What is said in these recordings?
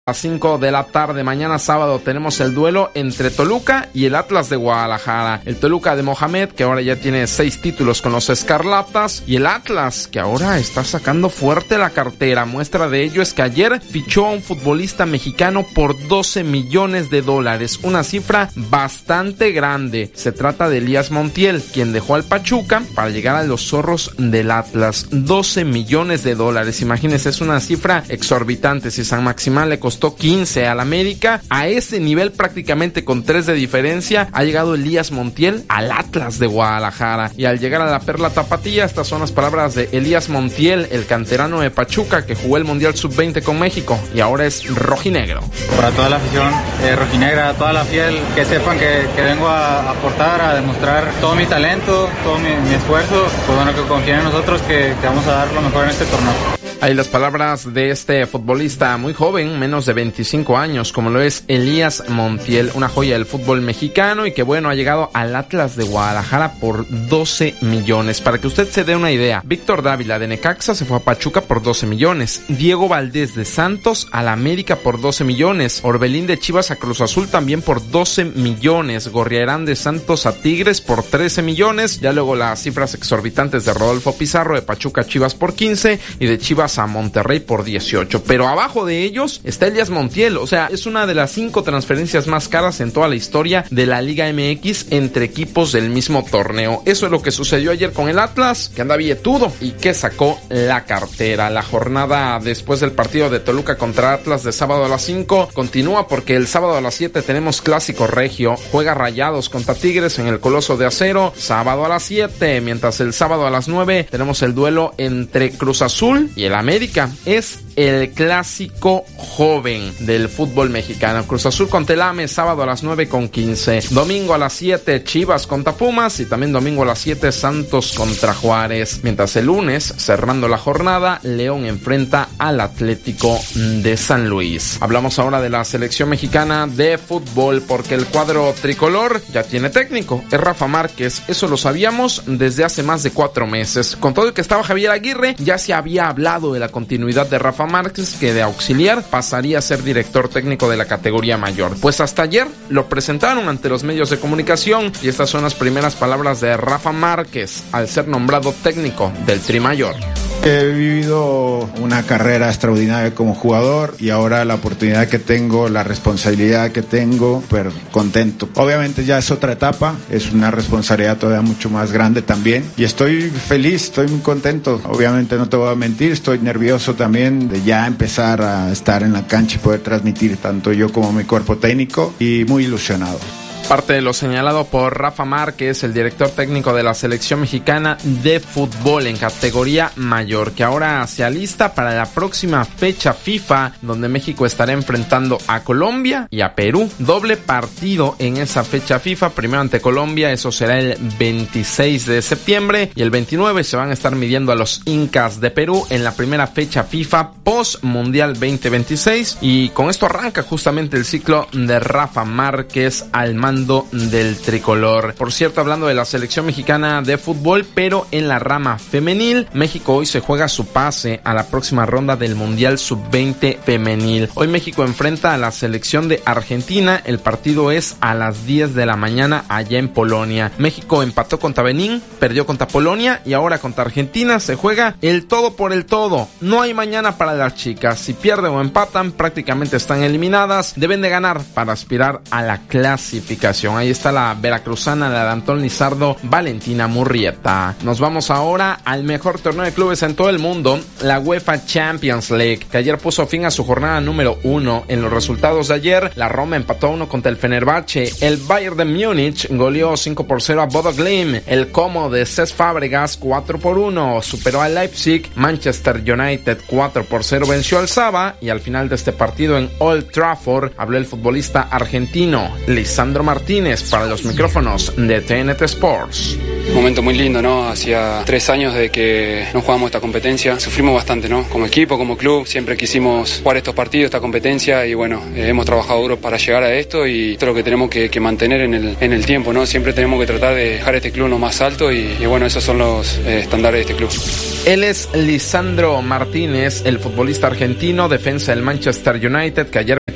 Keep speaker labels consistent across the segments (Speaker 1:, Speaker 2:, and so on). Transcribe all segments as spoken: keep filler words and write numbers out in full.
Speaker 1: A las cinco de la tarde, mañana sábado, tenemos el duelo entre Toluca y el Atlas de Guadalajara. El Toluca de Mohamed, que ahora ya tiene seis títulos con los Escarlatas, y el Atlas, que ahora está sacando fuerte la cartera. Muestra de ello es que ayer fichó a un futbolista mexicano por doce millones de dólares, una cifra bastante grande. Se trata de Elías Montiel, quien dejó al Pachuca para llegar a los zorros del Atlas. doce millones de dólares, imagínense, es una cifra exorbitante. Si San Maximán le costó quince al América, a ese nivel, prácticamente con tres de diferencia, ha llegado Elías Montiel al Atlas de Guadalajara. Y al llegar a la Perla Tapatía, estas son las palabras de Elías Montiel, el canterano de Pachuca, que jugó el Mundial sub veinte con México y ahora es rojinegro.
Speaker 2: Para toda la afición eh, rojinegra, toda la fiel, que sepan que, que vengo a aportar, a demostrar todo mi talento, todo mi, mi esfuerzo, pues bueno, que confíen en nosotros, que, que vamos a dar lo mejor en este torneo.
Speaker 1: Ahí las palabras de este futbolista muy joven, menos de veinticinco años, como lo es Elías Montiel, una joya del fútbol mexicano y que bueno, ha llegado al Atlas de Guadalajara por doce millones. Para que usted se dé una idea, Víctor Dávila de Necaxa se fue a Pachuca por doce millones, Diego Valdés de Santos a la América por doce millones, Orbelín de Chivas a Cruz Azul también por doce millones, Gorriarán de Santos a Tigres por trece millones, ya luego las cifras exorbitantes de Rodolfo Pizarro de Pachuca a Chivas por quince y de Chivas a Monterrey por dieciocho, pero abajo de ellos está Elías Montiel, o sea, es una de las cinco transferencias más caras en toda la historia de la Liga M X entre equipos del mismo torneo. Eso es lo que sucedió ayer con el Atlas, que anda billetudo y que sacó la cartera. La jornada después del partido de Toluca contra Atlas de sábado a las cinco continúa, porque el sábado a las siete tenemos clásico regio, juega Rayados contra Tigres en el Coloso de Acero, sábado a las siete, mientras el sábado a las nueve tenemos el duelo entre Cruz Azul y el América. Es el clásico joven del fútbol mexicano. Cruz Azul contra el A M E, sábado a las nueve con quince. Domingo a las siete, Chivas contra Pumas. Y también domingo a las siete, Santos contra Juárez. Mientras el lunes, cerrando la jornada, León enfrenta al Atlético de San Luis. Hablamos ahora de la selección mexicana de fútbol, porque el cuadro tricolor ya tiene técnico. Es Rafa Márquez. Eso lo sabíamos desde hace más de cuatro meses. Con todo el que estaba Javier Aguirre, ya se había hablado de la continuidad de Rafa Márquez, que de auxiliar pasaría a ser director técnico de la categoría mayor. Pues hasta ayer lo presentaron ante los medios de comunicación y estas son las primeras palabras de Rafa Márquez al ser nombrado técnico del Tri Mayor.
Speaker 3: He vivido una carrera extraordinaria como jugador y ahora la oportunidad que tengo, la responsabilidad que tengo, pero contento. Obviamente ya es otra etapa, es una responsabilidad todavía mucho más grande también y estoy feliz, estoy muy contento. Obviamente no te voy a mentir, estoy nervioso también de ya empezar a estar en la cancha y poder transmitir tanto yo como mi cuerpo técnico y muy ilusionado.
Speaker 1: Parte de lo señalado por Rafa Márquez, el director técnico de la selección mexicana de fútbol en categoría mayor, que ahora se alista para la próxima fecha FIFA, donde México estará enfrentando a Colombia y a Perú. Doble partido en esa fecha FIFA, primero ante Colombia, eso será el veintiséis de septiembre, y el veintinueve se van a estar midiendo a los Incas de Perú en la primera fecha FIFA post Mundial veinte veintiséis, y con esto arranca justamente el ciclo de Rafa Márquez al mando del tricolor. Por cierto, hablando de la selección mexicana de fútbol, pero en la rama femenil, México hoy se juega su pase a la próxima ronda del Mundial sub veinte femenil. Hoy México enfrenta a la selección de Argentina, el partido es a las diez de la mañana allá en Polonia. México empató contra Benín, perdió contra Polonia y ahora contra Argentina se juega el todo por el todo. No hay mañana para las chicas, si pierden o empatan prácticamente están eliminadas, deben de ganar para aspirar a la clasificación. Ahí está la veracruzana, la de Antón Lizardo, Valentina Murrieta. Nos vamos ahora al mejor torneo de clubes en todo el mundo, la UEFA Champions League, que ayer puso fin a su jornada número uno. En los resultados de ayer, la Roma empató a uno contra el Fenerbahce, el Bayern de Múnich goleó cinco por cero a Bodo Glimt, el Como de Cesc Fábregas cuatro por uno superó al Leipzig, Manchester United cuatro por cero venció al Saba, y al final de este partido en Old Trafford habló el futbolista argentino Lisandro Martínez para los micrófonos de T N T Sports.
Speaker 4: Un momento muy lindo, ¿no? Hacía tres años de que no jugamos esta competencia. Sufrimos bastante, ¿no? Como equipo, como club, siempre quisimos jugar estos partidos, esta competencia, y bueno, eh, hemos trabajado duro para llegar a esto, y esto es lo que tenemos que, que mantener en el, en el tiempo, ¿no? Siempre tenemos que tratar de dejar este club lo más alto y, y bueno, esos son los eh, estándares de este club.
Speaker 1: Él es Lisandro Martínez, el futbolista argentino, defensa del Manchester United, que ayer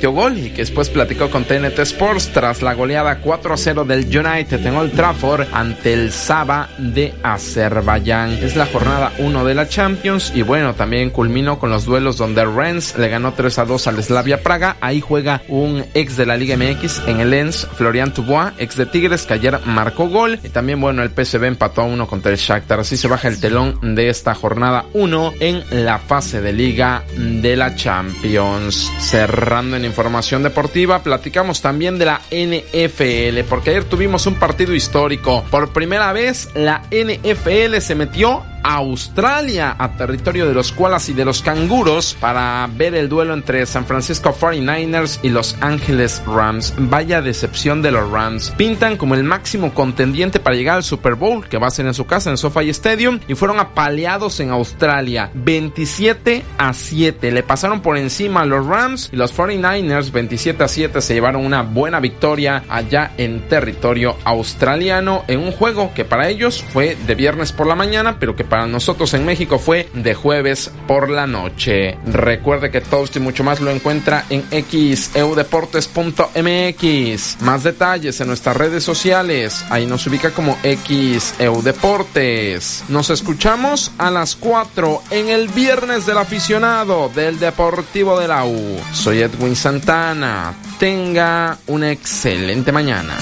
Speaker 1: metió gol y que después platicó con T N T Sports tras la goleada cuatro a cero del United en Old Trafford ante el Saba de Azerbaiyán. Es la jornada uno de la Champions y bueno, también culminó con los duelos donde Rennes le ganó tres a dos al Slavia Praga. Ahí juega un ex de la Liga M X en el Lens, Florian Dubois, ex de Tigres, que ayer marcó gol. Y también bueno, el P S V empató a uno contra el Shakhtar. Así se baja el telón de esta jornada uno en la fase de Liga de la Champions. Cerrando en información deportiva, platicamos también de la N F L, porque ayer tuvimos un partido histórico. Por primera vez la N F L se metió a Australia, a territorio de los koalas y de los canguros, para ver el duelo entre San Francisco cuarenta y nueve ers y Los Ángeles Rams. Vaya decepción de los Rams. Pintan como el máximo contendiente para llegar al Super Bowl, que va a ser en su casa, en SoFi Stadium, y fueron apaleados en Australia, veintisiete a siete. Le pasaron por encima a los Rams y los cuarenta y nueve ers, veintisiete a siete, se llevaron una buena victoria allá en territorio australiano, en un juego que para ellos fue de viernes por la mañana, pero que para Para nosotros en México fue de jueves por la noche. Recuerde que todo esto y mucho más lo encuentra en x e u deportes punto m x. Más detalles en nuestras redes sociales. Ahí nos ubica como X E U Deportes. Nos escuchamos a las cuatro en el Viernes del Aficionado del Deportivo de la U. Soy Edwin Santana. Tenga una excelente mañana.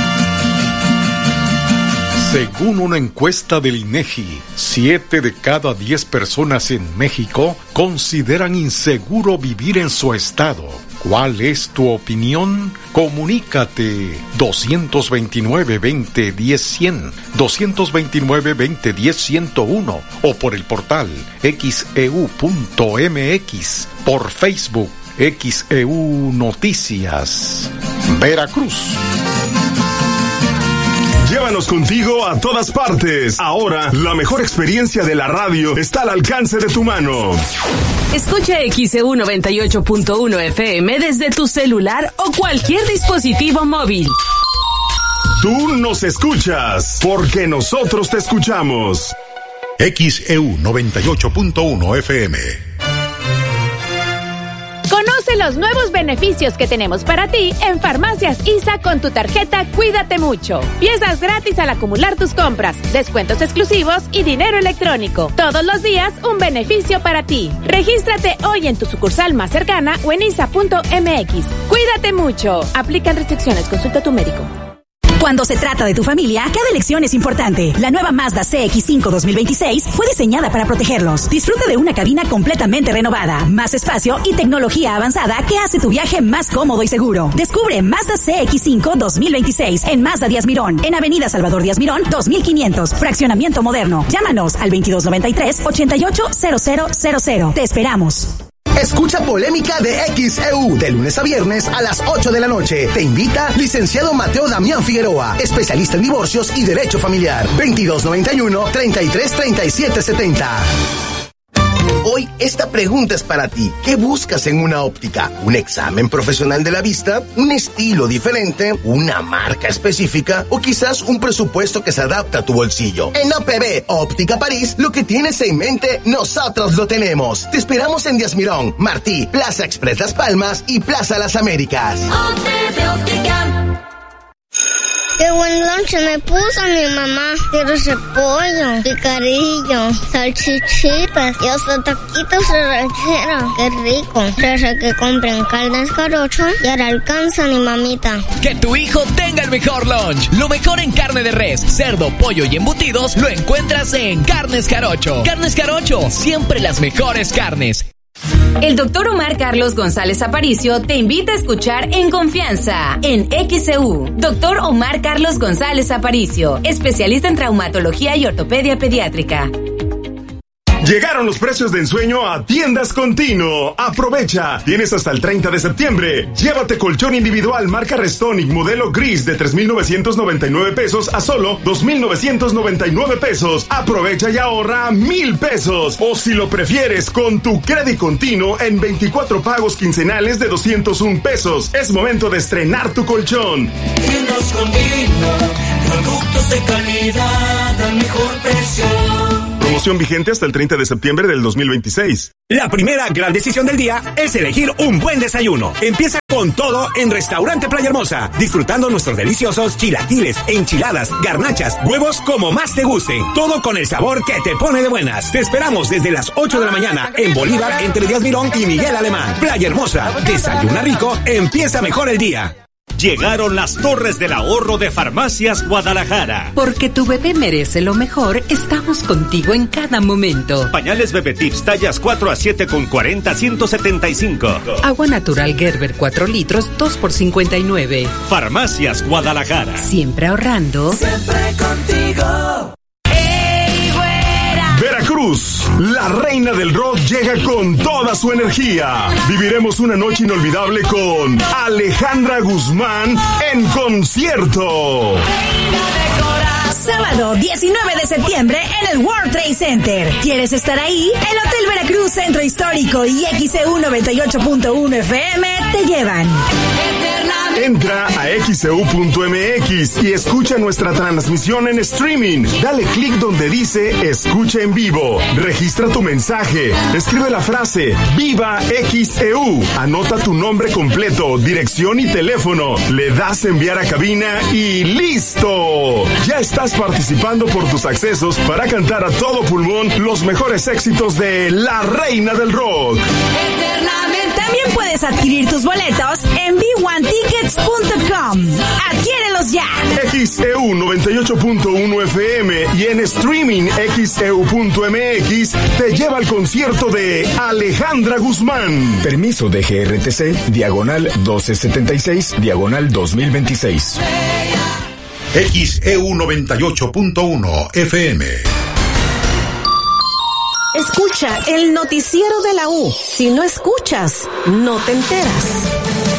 Speaker 5: Según una encuesta del INEGI, siete de cada diez personas en México consideran inseguro vivir en su estado. ¿Cuál es tu opinión? Comunícate dos veintinueve, veinte, diez, cien, dos veintinueve, veinte, diez, ciento uno o por el portal x e u punto m x, por Facebook X E U Noticias. Veracruz.
Speaker 6: Llévanos contigo a todas partes. Ahora, la mejor experiencia de la radio está al alcance de tu mano.
Speaker 7: Escucha X E U noventa y ocho punto uno F M desde tu celular o cualquier dispositivo móvil.
Speaker 6: Tú nos escuchas, porque nosotros te escuchamos.
Speaker 5: X E U noventa y ocho punto uno F M.
Speaker 8: Conoce los nuevos beneficios que tenemos para ti en Farmacias I S A con tu tarjeta Cuídate Mucho. Piezas gratis al acumular tus compras, descuentos exclusivos y dinero electrónico. Todos los días un beneficio para ti. Regístrate hoy en tu sucursal más cercana o en isa punto m x. Cuídate mucho. Aplican restricciones. Consulta a tu médico.
Speaker 9: Cuando se trata de tu familia, cada elección es importante. La nueva Mazda C X cinco dos mil veintiséis fue diseñada para protegerlos. Disfruta de una cabina completamente renovada, más espacio y tecnología avanzada que hace tu viaje más cómodo y seguro. Descubre Mazda C X cinco dos mil veintiséis en Mazda Díaz Mirón, en Avenida Salvador Díaz Mirón, dos mil quinientos, Fraccionamiento Moderno. Llámanos al veintidós noventa y tres, ochenta y ocho, cero cero cero cero. Te esperamos.
Speaker 10: Escucha Polémica de X E U de lunes a viernes a las ocho de la noche. Te invita licenciado Mateo Damián Figueroa, especialista en divorcios y derecho familiar. veintidós noventa y uno, treinta y tres, treinta y siete, setenta. Hoy esta pregunta es para ti. ¿Qué buscas en una óptica? ¿Un examen profesional de la vista? ¿Un estilo diferente? ¿Una marca específica? ¿O quizás un presupuesto que se adapta a tu bolsillo? En A P B Óptica París, lo que tienes en mente, nosotros lo tenemos. Te esperamos en Díaz Mirón, Martí, Plaza Express Las Palmas y Plaza Las Américas.
Speaker 11: A P B Óptica.
Speaker 12: Qué buen lunch me puso mi mamá. Quiero repollo, picadillo, salchichitas y hasta taquitos de ranchera. Qué rico. Desde que compren Carnes Jarocho, ya le alcanza mi mamita.
Speaker 13: Que tu hijo tenga el mejor lunch. Lo mejor en carne de res, cerdo, pollo y embutidos lo encuentras en Carnes Jarocho. Carnes Jarocho, siempre las mejores carnes.
Speaker 7: El doctor Omar Carlos González Aparicio te invita a escuchar En Confianza en X E U. Doctor Omar Carlos González Aparicio, especialista en traumatología y ortopedia pediátrica.
Speaker 6: Llegaron los precios de ensueño a Tiendas Continuo. Aprovecha. Tienes hasta el treinta de septiembre. Llévate colchón individual marca Restonic modelo gris de tres mil novecientos noventa y nueve pesos a solo dos mil novecientos noventa y nueve pesos. Aprovecha y ahorra mil pesos. O si lo prefieres, con tu crédito continuo en veinticuatro pagos quincenales de doscientos un pesos. Es momento de estrenar tu colchón.
Speaker 11: Tiendas Continuo. Productos de calidad al mejor precio.
Speaker 6: Promoción vigente hasta el treinta de septiembre del dos mil veintiséis.
Speaker 14: La primera gran decisión del día es elegir un buen desayuno. Empieza con todo en Restaurante Playa Hermosa, disfrutando nuestros deliciosos chilaquiles, enchiladas, garnachas, huevos como más te guste. Todo con el sabor que te pone de buenas. Te esperamos desde las ocho de la mañana en Bolívar, entre Díaz Mirón y Miguel Alemán. Playa Hermosa, desayuna rico, empieza mejor el día.
Speaker 15: Llegaron las Torres del Ahorro de Farmacias Guadalajara.
Speaker 16: Porque tu bebé merece lo mejor, estamos contigo en cada momento.
Speaker 15: Pañales Bebé Tips tallas cuatro a siete con cuarenta, ciento setenta y cinco.
Speaker 16: Agua natural Gerber cuatro litros, dos por cincuenta y nueve.
Speaker 15: Farmacias Guadalajara.
Speaker 16: Siempre ahorrando.
Speaker 11: Siempre contigo.
Speaker 6: Veracruz, la reina del rock llega con toda su energía. Viviremos una noche inolvidable con Alejandra Guzmán en concierto.
Speaker 9: Sábado diecinueve de septiembre en el World Trade Center. ¿Quieres estar ahí? El Hotel Veracruz Centro Histórico y X C U noventa y ocho punto uno F M te llevan.
Speaker 6: Entra a X C U punto M X y escucha nuestra transmisión en streaming. Dale clic donde dice Escucha en vivo. Registra tu mensaje. Escribe la frase Viva X C U. Anota tu nombre completo, dirección y teléfono. Le das enviar a cabina y ¡listo! Ya estás participando por tus accesos para cantar a todo pulmón los mejores éxitos de la reina del rock.
Speaker 9: También puedes adquirir tus boletos en B uno tickets punto com. ¡Adquiérelos ya!
Speaker 6: X C U noventa y ocho punto uno F M y en streaming X C U punto M X te lleva al concierto de Alejandra Guzmán.
Speaker 17: Permiso de G R T C, diagonal doce setenta y seis, diagonal dos mil veintiséis.
Speaker 18: X E U noventa y ocho punto uno F M.
Speaker 19: Escucha el noticiero de la U. Si no escuchas, no te enteras.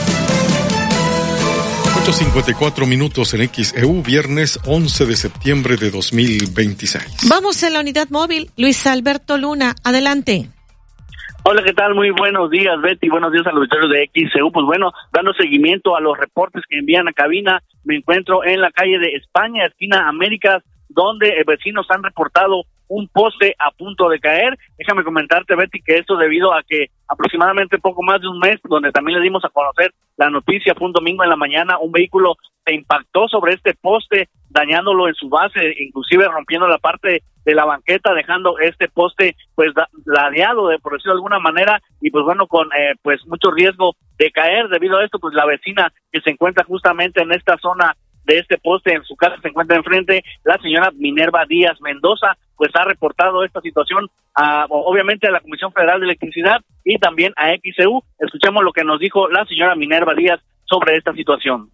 Speaker 5: ocho cincuenta y cuatro minutos en X E U, viernes once de septiembre de dos mil veintiséis.
Speaker 19: Vamos en la unidad móvil. Luis Alberto Luna, adelante.
Speaker 20: Hola, ¿qué tal? Muy buenos días, Betty. Buenos días al auditorio de X E U. Pues bueno, dando seguimiento a los reportes que envían a cabina, me encuentro en la calle de España, esquina Américas, donde vecinos han reportado un poste a punto de caer. Déjame comentarte, Betty, que esto debido a que aproximadamente poco más de un mes, donde también le dimos a conocer la noticia, fue un domingo en la mañana, un vehículo se impactó sobre este poste, dañándolo en su base, inclusive rompiendo la parte de la banqueta, dejando este poste pues ladeado, de por decirlo de alguna manera, y pues bueno, con eh, pues mucho riesgo de caer. Debido a esto, pues la vecina que se encuentra justamente en esta zona de este poste, en su casa se encuentra enfrente, la señora Minerva Díaz Mendoza, pues ha reportado esta situación a, obviamente a la Comisión Federal de Electricidad y también a X E U. Escuchemos lo que nos dijo la señora Minerva Díaz sobre esta situación.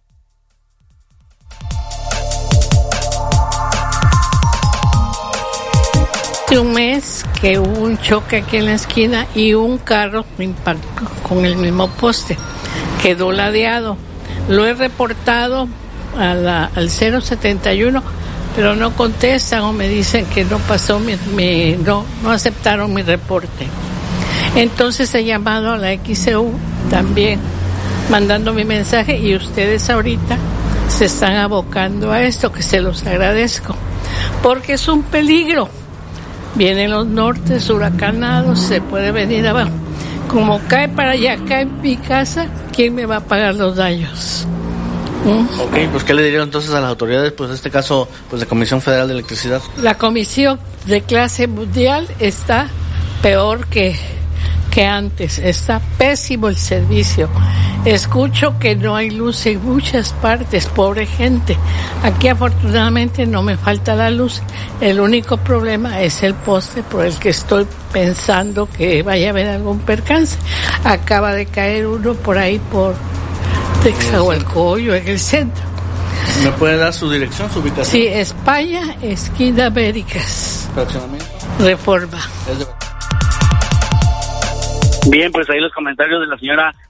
Speaker 21: Hace un mes que hubo un choque aquí en la esquina y un carro me impactó con el mismo poste, quedó ladeado. Lo he reportado a la, al cero setenta y uno, pero no contestan o me dicen que no pasó mi, mi no, no aceptaron mi reporte. Entonces he llamado a la X E U también, mandando mi mensaje, y ustedes ahorita se están abocando a esto, que se los agradezco, porque es un peligro. Vienen los nortes huracanados, se puede venir abajo. Como cae para allá, cae en mi casa, ¿quién me va a pagar los daños?
Speaker 22: ¿Mm? Ok, pues ¿qué le dirían entonces a las autoridades, pues en este caso, pues de Comisión Federal de Electricidad?
Speaker 21: La comisión de clase mundial está peor que, que antes, está pésimo el servicio. Escucho que no hay luz en muchas partes, pobre gente. Aquí afortunadamente no me falta la luz. El único problema es el poste por el que estoy pensando que vaya a haber algún percance. Acaba de caer uno por ahí por Texahualcoyo, en el centro.
Speaker 22: ¿Me puede dar su dirección, su ubicación?
Speaker 21: Sí, España, esquina Américas.
Speaker 22: ¿Fraccionamiento?
Speaker 21: Reforma.
Speaker 20: Bien, pues ahí los comentarios de la señora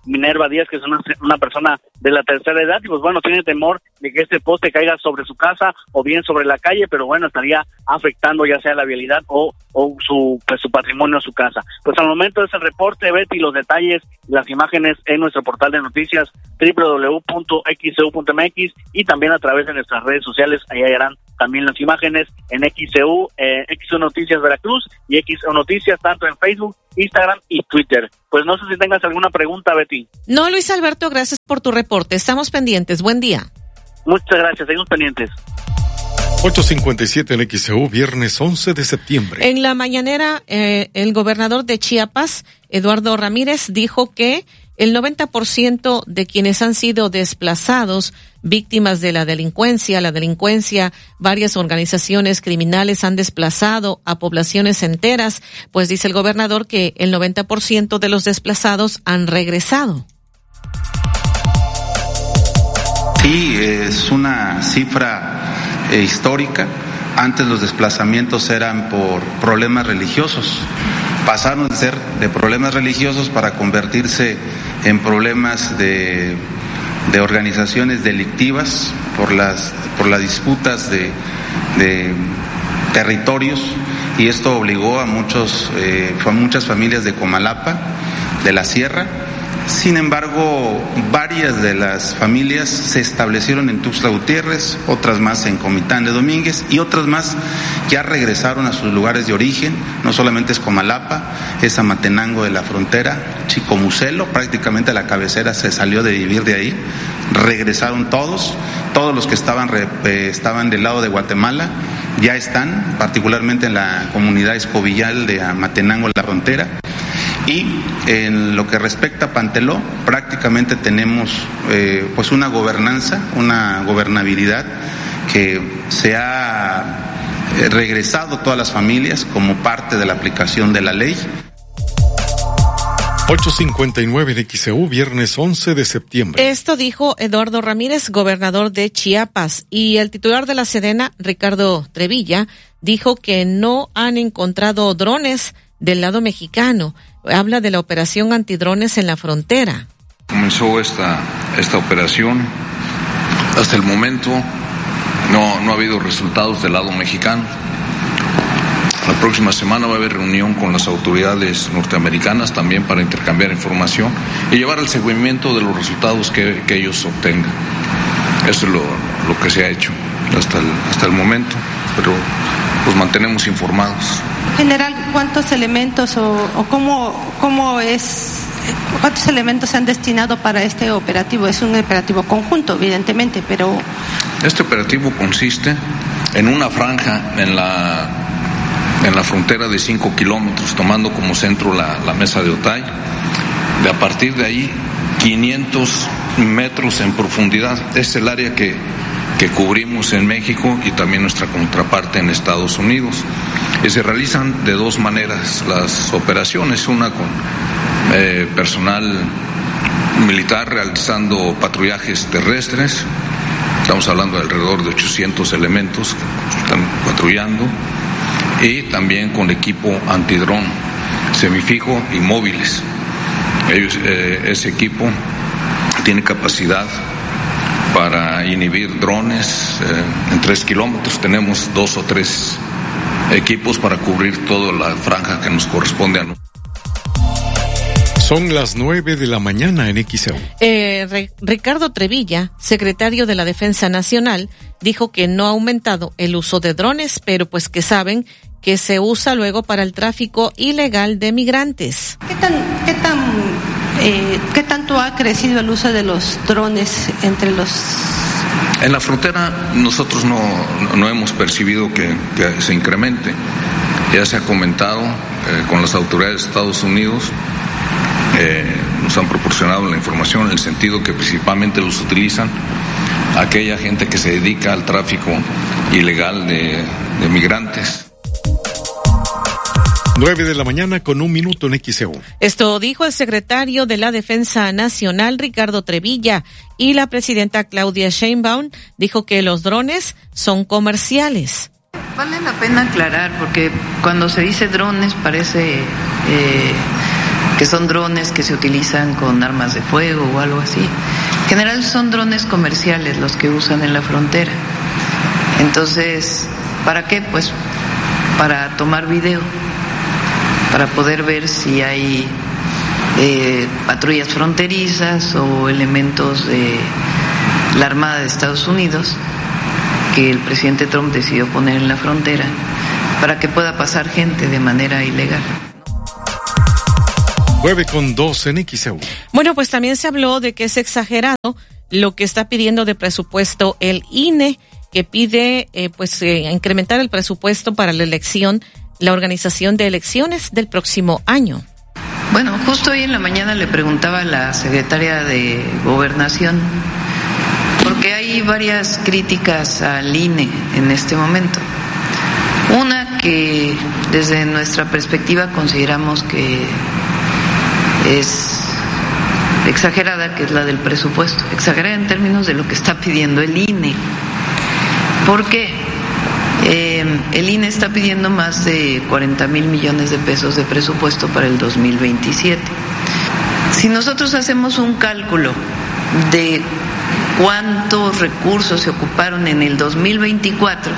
Speaker 20: Minerva Díaz, que es una, una persona de la tercera edad, y pues bueno, tiene temor de que este poste caiga sobre su casa o bien sobre la calle, pero bueno, estaría afectando ya sea la vialidad o, o su, pues, su patrimonio o su casa. Pues al momento es el reporte, Betty, los detalles, las imágenes en nuestro portal de noticias doble u doble u doble u punto x c u punto m x y también a través de nuestras redes sociales, ahí hallarán también las imágenes en X C U, eh, X C U Noticias Veracruz y X C U Noticias, tanto en Facebook, Instagram y Twitter. Pues no sé si tengas alguna pregunta, Betty.
Speaker 19: No, Luis Alberto, gracias por tu reporte. Estamos pendientes. Buen día.
Speaker 20: Muchas gracias, seguimos pendientes.
Speaker 5: ocho cincuenta y siete en X C U, viernes once de septiembre.
Speaker 19: En la mañanera, eh, el gobernador de Chiapas, Eduardo Ramírez, dijo que el noventa por ciento de quienes han sido desplazados, víctimas de la delincuencia, la delincuencia, varias organizaciones criminales han desplazado a poblaciones enteras, pues dice el gobernador que el noventa por ciento de los desplazados han regresado.
Speaker 2: Sí, es una cifra eh, histórica. Antes los desplazamientos eran por problemas religiosos. Pasaron de ser de problemas religiosos para convertirse en problemas de, de organizaciones delictivas por las, por las disputas de, de territorios, y esto obligó a muchos, eh, a muchas familias de Comalapa, de la Sierra. Sin embargo, varias de las familias se establecieron en Tuxtla Gutiérrez, otras más en Comitán de Domínguez y otras más ya regresaron a sus lugares de origen. No solamente es Comalapa, es Amatenango de la Frontera, Chicomucelo, prácticamente la cabecera se salió de vivir de ahí. Regresaron todos, todos los que estaban, eh, estaban del lado de Guatemala ya están, particularmente en la comunidad escobillal de Amatenango de la Frontera. Y en lo que respecta a Panteló, prácticamente tenemos eh, pues una gobernanza, una gobernabilidad que se ha eh, regresado todas las familias como parte de la aplicación de la ley.
Speaker 5: ocho cincuenta y nueve en X C U, viernes once de septiembre.
Speaker 19: Esto dijo Eduardo Ramírez, gobernador de Chiapas, y el titular de la Sedena, Ricardo Trevilla, dijo que no han encontrado drones del lado mexicano. Habla de la operación antidrones en la frontera.
Speaker 3: Comenzó esta, esta operación. Hasta el momento no, no ha habido resultados del lado mexicano. La próxima semana va a haber reunión con las autoridades norteamericanas también para intercambiar información y llevar al seguimiento de los resultados que, que ellos obtengan. Eso es lo, lo que se ha hecho hasta el, hasta el momento, pero los mantenemos informados.
Speaker 23: General, ¿cuántos elementos o, o cómo, cómo es, cuántos elementos se han destinado para este operativo? Es un operativo conjunto, evidentemente, pero...
Speaker 3: Este operativo consiste en una franja en la, en la frontera de cinco kilómetros, tomando como centro la, la mesa de Otay. De a partir de ahí, quinientos metros en profundidad. Es el área que, que cubrimos en México y también nuestra contraparte en Estados Unidos. Y se realizan de dos maneras las operaciones, una con eh, personal militar realizando patrullajes terrestres, estamos hablando de alrededor de ochocientos elementos que están patrullando, y también con equipo antidrón, semifijo y móviles. Ellos, eh, ese equipo tiene capacidad para inhibir drones eh, en tres kilómetros, tenemos dos o tres equipos para cubrir toda la franja que nos corresponde a nosotros.
Speaker 5: Son las nueve de la mañana en X C U.
Speaker 19: Eh, Re- Ricardo Trevilla, secretario de la Defensa Nacional, dijo que no ha aumentado el uso de drones, pero pues que saben que se usa luego para el tráfico ilegal de migrantes.
Speaker 23: ¿Qué tan, qué tan, eh, qué tanto ha crecido el uso de los drones entre los...
Speaker 3: En la frontera nosotros no, no hemos percibido que, que se incremente. Ya se ha comentado eh, con las autoridades de Estados Unidos, eh, nos han proporcionado la información en el sentido que principalmente los utilizan aquella gente que se dedica al tráfico ilegal de, de migrantes.
Speaker 5: Nueve de la mañana con un minuto en X C U.
Speaker 19: Esto dijo el secretario de la Defensa Nacional, Ricardo Trevilla, y la presidenta Claudia Sheinbaum dijo que los drones son comerciales.
Speaker 24: Vale la pena aclarar, porque cuando se dice drones parece eh,
Speaker 1: que son drones que se utilizan con armas de fuego o algo así. En general son drones comerciales los que usan en la frontera. Entonces, ¿para qué? Pues para tomar video, para poder ver si hay eh, patrullas fronterizas o elementos de la Armada de Estados Unidos que el presidente Trump decidió poner en la frontera para que pueda pasar gente de manera ilegal.
Speaker 5: nueve con dos en X E U.
Speaker 19: Bueno, pues también se habló de que es exagerado lo que está pidiendo de presupuesto el I N E, que pide eh, pues eh, incrementar el presupuesto para la elección, la organización de elecciones del próximo año.
Speaker 1: Bueno, justo hoy en la mañana le preguntaba a la secretaria de Gobernación, porque hay varias críticas al I N E en este momento. Una que desde nuestra perspectiva consideramos que es exagerada, que es la del presupuesto, exagerada en términos de lo que está pidiendo el I N E. ¿Por qué? Eh, el I N E está pidiendo más de cuarenta mil millones de pesos de presupuesto para el dos mil veintisiete. Si nosotros hacemos un cálculo de cuántos recursos se ocuparon en el dos mil veinticuatro,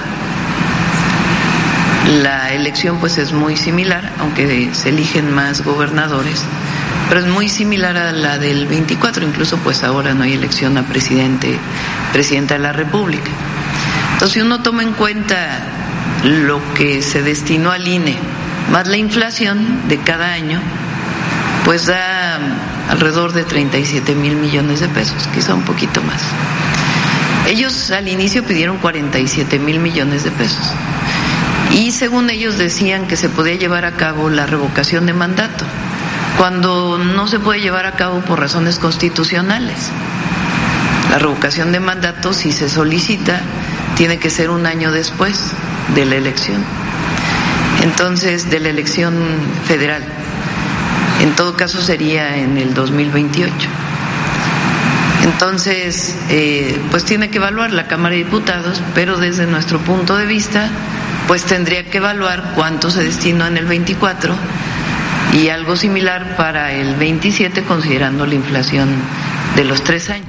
Speaker 1: la elección pues es muy similar, aunque se eligen más gobernadores, pero es muy similar a la del veinticuatro, incluso pues ahora no hay elección a presidente, presidenta de la República. Entonces, si uno toma en cuenta lo que se destinó al I N E, más la inflación de cada año, pues da alrededor de treinta y siete mil millones de pesos, quizá un poquito más. Ellos al inicio pidieron cuarenta y siete mil millones de pesos. Y según ellos decían que se podía llevar a cabo la revocación de mandato, cuando no se puede llevar a cabo por razones constitucionales. La revocación de mandato, si se solicita, tiene que ser un año después de la elección. Entonces, de la elección federal. En todo caso sería en el dos mil veintiocho. Entonces, eh, pues tiene que evaluar la Cámara de Diputados, pero desde nuestro punto de vista, pues tendría que evaluar cuánto se destinó en el veinticuatro y algo similar para el veintisiete, considerando la inflación de los tres años.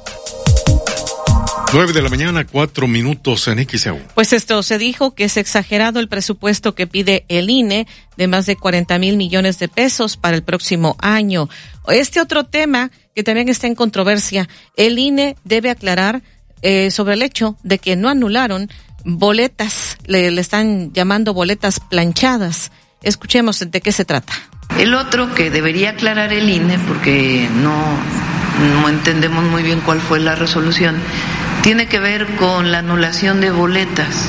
Speaker 5: nueve de la mañana, cuatro minutos en X E U.
Speaker 19: Pues esto se dijo que es exagerado el presupuesto que pide el I N E de más de cuarenta mil millones de pesos para el próximo año. Este otro tema que también está en controversia, el I N E debe aclarar eh, sobre el hecho de que no anularon boletas, le, le están llamando boletas planchadas. Escuchemos de qué se trata.
Speaker 1: El otro que debería aclarar el I N E, porque no, no entendemos muy bien cuál fue la resolución, tiene que ver con la anulación de boletas.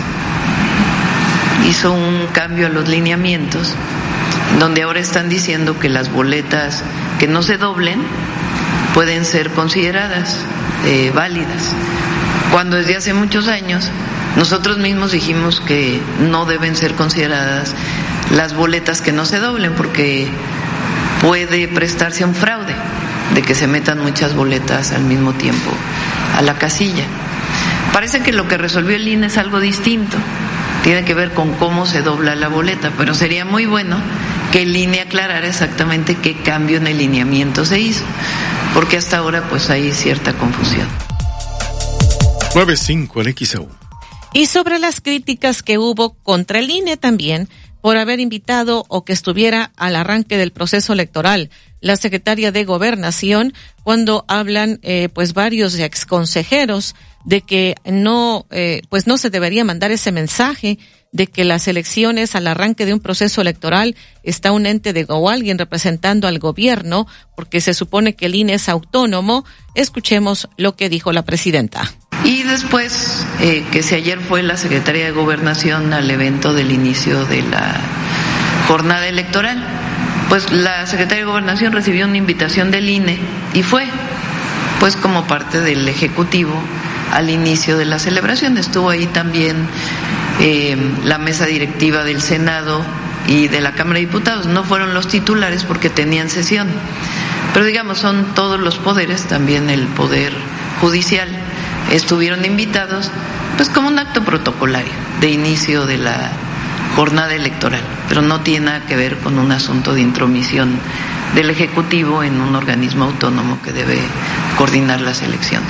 Speaker 1: Hizo un cambio a los lineamientos, donde ahora están diciendo que las boletas que no se doblen pueden ser consideradas eh, válidas, cuando desde hace muchos años nosotros mismos dijimos que no deben ser consideradas las boletas que no se doblen, porque puede prestarse a un fraude, de que se metan muchas boletas al mismo tiempo a la casilla. Parece que lo que resolvió el I N E es algo distinto, tiene que ver con cómo se dobla la boleta, pero sería muy bueno que el I N E aclarara exactamente qué cambio en el lineamiento se hizo, porque hasta ahora pues hay cierta confusión.
Speaker 5: nueve cinco en X E U.
Speaker 19: Y sobre las críticas que hubo contra el I N E también, por haber invitado o que estuviera al arranque del proceso electoral la secretaria de Gobernación, cuando hablan eh, pues varios exconsejeros de que no eh, pues no se debería mandar ese mensaje de que las elecciones al arranque de un proceso electoral está un ente de o alguien representando al gobierno, porque se supone que el I N E es autónomo. Escuchemos lo que dijo la presidenta.
Speaker 1: Y después, eh, que si ayer fue la secretaria de Gobernación al evento del inicio de la jornada electoral, pues la secretaria de Gobernación recibió una invitación del I N E y fue, pues como parte del Ejecutivo, al inicio de la celebración. Estuvo ahí también eh, la mesa directiva del Senado y de la Cámara de Diputados. No fueron los titulares porque tenían sesión, pero digamos son todos los poderes, también el Poder Judicial, estuvieron invitados, pues como un acto protocolario de inicio de la jornada electoral, pero no tiene nada que ver con un asunto de intromisión del Ejecutivo en un organismo autónomo que debe coordinar las elecciones.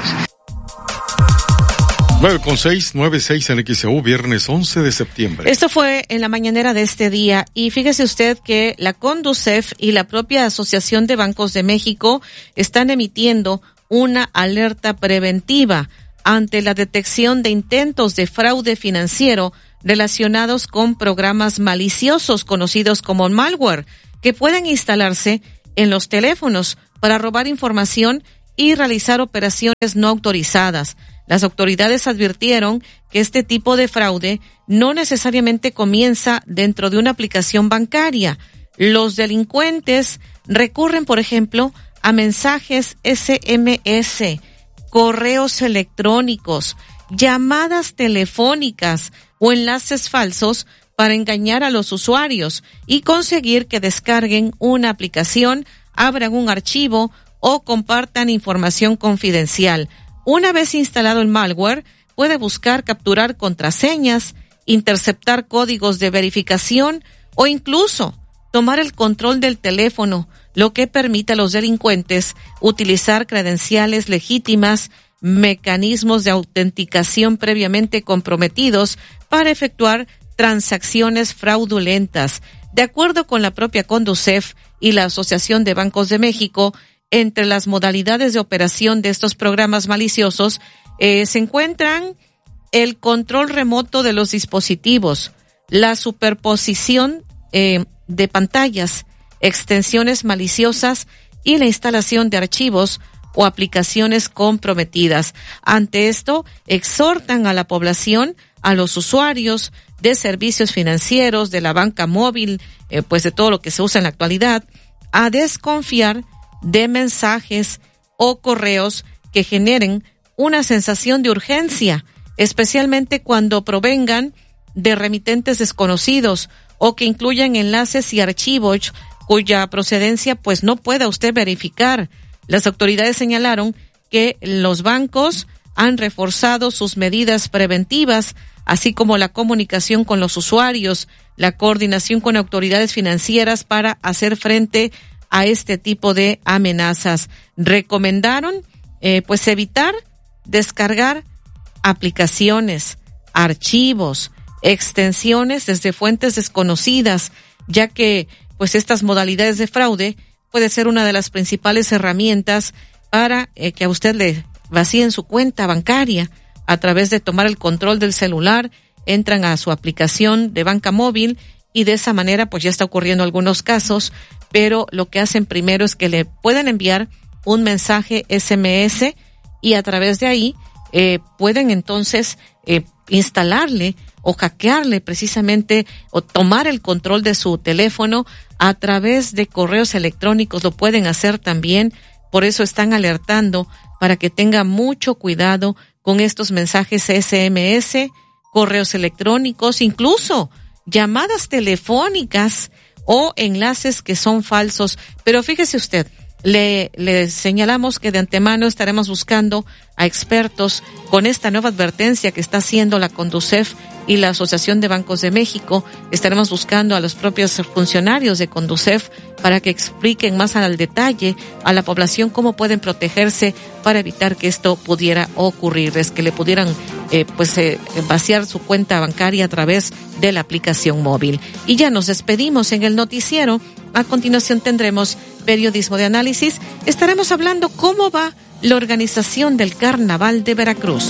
Speaker 5: nueve con seis, nueve seis en X E U, viernes once de septiembre.
Speaker 19: Esto fue en la mañanera de este día y fíjese usted que la Conducef y la propia Asociación de Bancos de México están emitiendo una alerta preventiva ante la detección de intentos de fraude financiero relacionados con programas maliciosos conocidos como malware, que pueden instalarse en los teléfonos para robar información y realizar operaciones no autorizadas. Las autoridades advirtieron que este tipo de fraude no necesariamente comienza dentro de una aplicación bancaria. Los delincuentes recurren, por ejemplo, a mensajes ese eme ese, correos electrónicos, llamadas telefónicas o enlaces falsos para engañar a los usuarios y conseguir que descarguen una aplicación, abran un archivo o compartan información confidencial. Una vez instalado el malware, puede buscar capturar contraseñas, interceptar códigos de verificación o incluso tomar el control del teléfono, lo que permite a los delincuentes utilizar credenciales legítimas, mecanismos de autenticación previamente comprometidos para efectuar transacciones fraudulentas. De acuerdo con la propia Conducef y la Asociación de Bancos de México, entre las modalidades de operación de estos programas maliciosos eh, se encuentran el control remoto de los dispositivos, la superposición eh, de pantallas, extensiones maliciosas y la instalación de archivos o aplicaciones comprometidas. Ante esto, exhortan a la población, a los usuarios de servicios financieros, de la banca móvil, eh, pues de todo lo que se usa en la actualidad, a desconfiar de mensajes o correos que generen una sensación de urgencia, especialmente cuando provengan de remitentes desconocidos o que incluyan enlaces y archivos cuya procedencia pues no pueda usted verificar. Las autoridades señalaron que los bancos han reforzado sus medidas preventivas, así como la comunicación con los usuarios, la coordinación con autoridades financieras para hacer frente a este tipo de amenazas. Recomendaron eh, pues evitar descargar aplicaciones, archivos, extensiones desde fuentes desconocidas, ya que pues estas modalidades de fraude puede ser una de las principales herramientas para eh, que a usted le vacíen su cuenta bancaria a través de tomar el control del celular, entran a su aplicación de banca móvil y de esa manera pues ya está ocurriendo algunos casos, pero lo que hacen primero es que le pueden enviar un mensaje ese eme ese y a través de ahí eh, pueden entonces eh, instalarle o hackearle precisamente o tomar el control de su teléfono a través de correos electrónicos. Lo pueden hacer también, por eso están alertando para que tenga mucho cuidado con estos mensajes ese eme ese, correos electrónicos, incluso llamadas telefónicas o enlaces que son falsos. Pero fíjese usted, le, le señalamos que de antemano estaremos buscando a expertos con esta nueva advertencia que está haciendo la Conducef y la Asociación de Bancos de México. Estaremos buscando a los propios funcionarios de Conducef para que expliquen más al detalle a la población cómo pueden protegerse para evitar que esto pudiera ocurrirles, que le pudieran eh, pues eh, vaciar su cuenta bancaria a través de la aplicación móvil. Y ya nos despedimos en el noticiero. A continuación tendremos periodismo de análisis. Estaremos hablando cómo va la organización del Carnaval de Veracruz.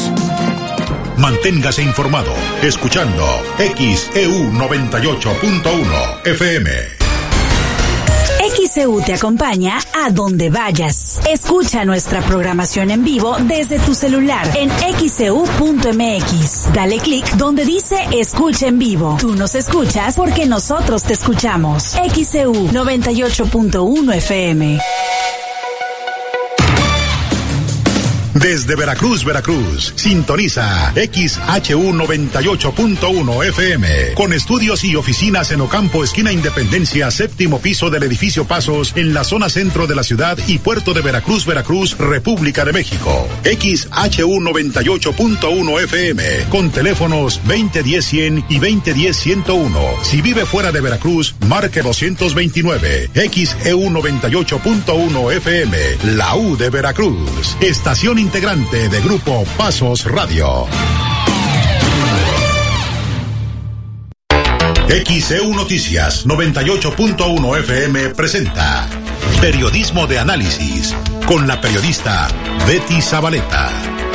Speaker 18: Manténgase informado escuchando X E U noventa y ocho punto uno F M.
Speaker 9: X E U te acompaña a donde vayas. Escucha nuestra programación en vivo desde tu celular en X E U punto eme equis. Dale clic donde dice Escucha en vivo. Tú nos escuchas porque nosotros te escuchamos. X E U noventa y ocho punto uno F M.
Speaker 18: Desde Veracruz, Veracruz, sintoniza X H U noventa y ocho punto uno F M, con estudios y oficinas en Ocampo, esquina Independencia, séptimo piso del edificio Pasos, en la zona centro de la ciudad y puerto de Veracruz, Veracruz, República de México. X H U noventa y ocho punto uno F M, con teléfonos veinte diez cien y veinte diez ciento uno. Si vive fuera de Veracruz, marque doscientos veintinueve. X E U noventa y ocho punto uno F M, la U de Veracruz. Estación integrante de Grupo Pasos Radio. X E U Noticias noventa y ocho punto uno F M presenta Periodismo de Análisis con la periodista Betty Zabaleta.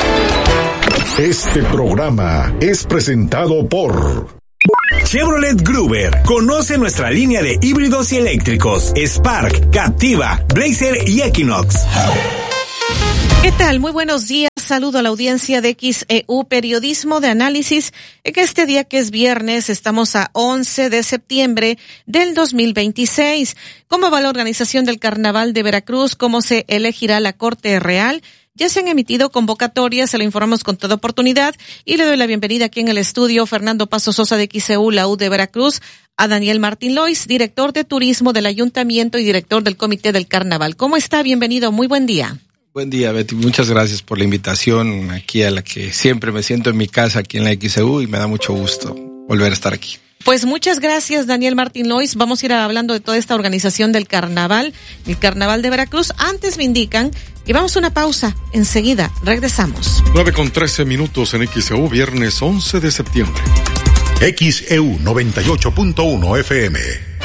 Speaker 5: Este programa es presentado por
Speaker 14: Chevrolet Gruber. Conoce nuestra línea de híbridos y eléctricos: Spark, Captiva, Blazer y Equinox.
Speaker 19: ¿Qué tal? Muy buenos días. Saludo a la audiencia de X E U Periodismo de Análisis. En este día que es viernes, estamos a once de septiembre del dos mil veintiséis. ¿Cómo va la organización del Carnaval de Veracruz? ¿Cómo se elegirá la Corte Real? Ya se han emitido convocatorias, se lo informamos con toda oportunidad y le doy la bienvenida aquí en el estudio Fernando Paso Sosa de X E U, la U de Veracruz, a Daniel Martín Lois, director de Turismo del Ayuntamiento y director del Comité del Carnaval. ¿Cómo está? Bienvenido, muy buen día.
Speaker 4: Buen día, Betty. Muchas gracias por la invitación aquí a la que siempre me siento en mi casa aquí en la X E U y me da mucho gusto volver a estar aquí.
Speaker 19: Pues muchas gracias, Daniel Martín Lois. Vamos a ir hablando de toda esta organización del Carnaval, el Carnaval de Veracruz. Antes me indican que vamos a una pausa. Enseguida regresamos.
Speaker 5: nueve con trece minutos en X E U, viernes once de septiembre.
Speaker 18: X E U noventa y ocho punto uno F M.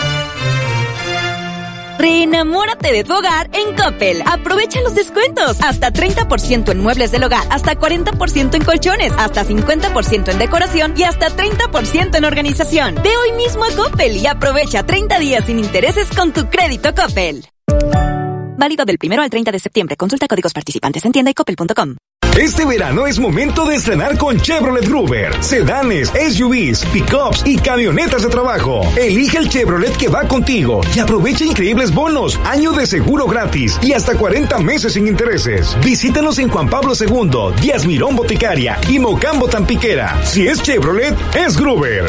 Speaker 8: Reenamórate de tu hogar en Coppel. Aprovecha los descuentos. Hasta treinta por ciento en muebles del hogar, hasta cuarenta por ciento en colchones, hasta cincuenta por ciento en decoración y hasta treinta por ciento en organización. Ve hoy mismo a Coppel y aprovecha treinta días sin intereses con tu crédito Coppel. Válido del primero al treinta de septiembre. Consulta códigos participantes en tienda y coppel punto com.
Speaker 14: Este verano es momento de estrenar con Chevrolet Gruber. Sedanes, S U Vs, pickups y camionetas de trabajo. Elige el Chevrolet que va contigo y aprovecha increíbles bonos, año de seguro gratis y hasta cuarenta meses sin intereses. Visítanos en Juan Pablo segundo, Díaz Mirón Boticaria y Mocambo Tampiquera. Si es Chevrolet, es Gruber.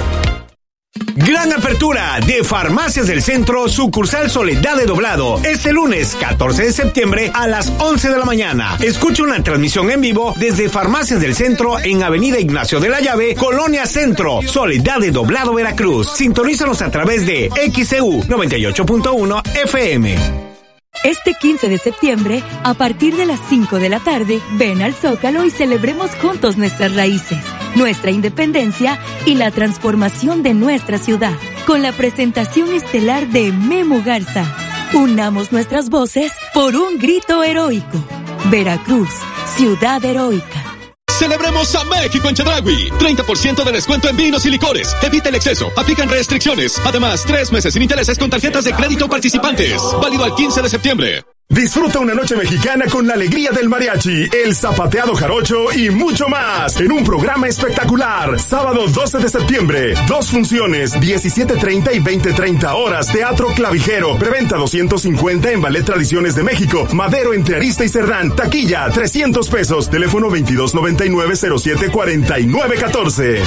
Speaker 14: Gran apertura de Farmacias del Centro, sucursal Soledad de Doblado, este lunes catorce de septiembre a las once de la mañana. Escucha una transmisión en vivo desde Farmacias del Centro en Avenida Ignacio de la Llave, Colonia Centro, Soledad de Doblado, Veracruz. Sintonízanos a través de X E U noventa y ocho punto uno F M.
Speaker 8: Este quince de septiembre, a partir de las cinco de la tarde, ven al Zócalo y celebremos juntos nuestras raíces, nuestra independencia y la transformación de nuestra ciudad, con la presentación estelar de Memo Garza. Unamos nuestras voces por un grito heroico. Veracruz, ciudad heroica.
Speaker 10: Celebremos a México en Chedraui. treinta por ciento de descuento en vinos y licores. Evita el exceso. Aplican restricciones. Además, tres meses sin intereses con tarjetas de crédito participantes. Válido al quince de septiembre.
Speaker 6: Disfruta una noche mexicana con la alegría del mariachi, el zapateado jarocho y mucho más en un programa espectacular. Sábado doce de septiembre, dos funciones, diecisiete treinta y veinte treinta horas, Teatro Clavijero, preventa doscientos cincuenta en Ballet Tradiciones de México, Madero entre Arista y Cerdán, taquilla trescientos pesos, teléfono veintidós noventa y nueve cero siete cuarenta y nueve catorce.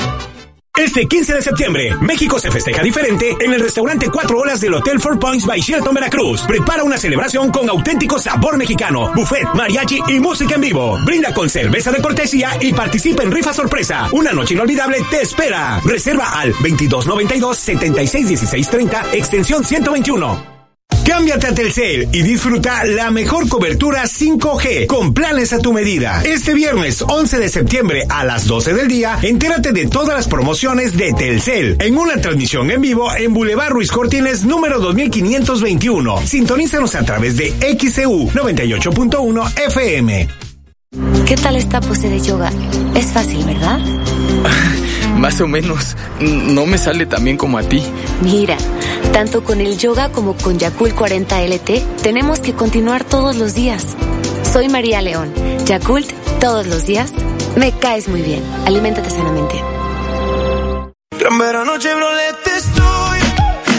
Speaker 14: Este quince de septiembre, México se festeja diferente en el restaurante Cuatro Olas del Hotel Four Points by Sheraton Veracruz. Prepara una celebración con auténtico sabor mexicano, buffet, mariachi y música en vivo. Brinda con cerveza de cortesía y participa en rifa sorpresa. Una noche inolvidable te espera. Reserva al veintidós noventa y dos setenta y seis dieciséis treinta, extensión ciento veintiuno. Cámbiate a Telcel y disfruta la mejor cobertura cinco G con planes a tu medida. Este viernes once de septiembre a las doce del día, entérate de todas las promociones de Telcel en una transmisión en vivo en Boulevard Ruiz Cortines número dos mil quinientos veintiuno. Sintonízanos a través de X E U noventa y ocho punto uno F M.
Speaker 8: ¿Qué tal esta pose de yoga? Es fácil, ¿verdad?
Speaker 24: Más o menos. No me sale tan bien como a ti.
Speaker 8: Mira, tanto con el yoga como con Yakult cuarenta L T, tenemos que continuar todos los días. Soy María León. Yakult, todos los días. Me caes muy bien. Aliméntate sanamente.
Speaker 11: Gran verano Chevrolet estoy.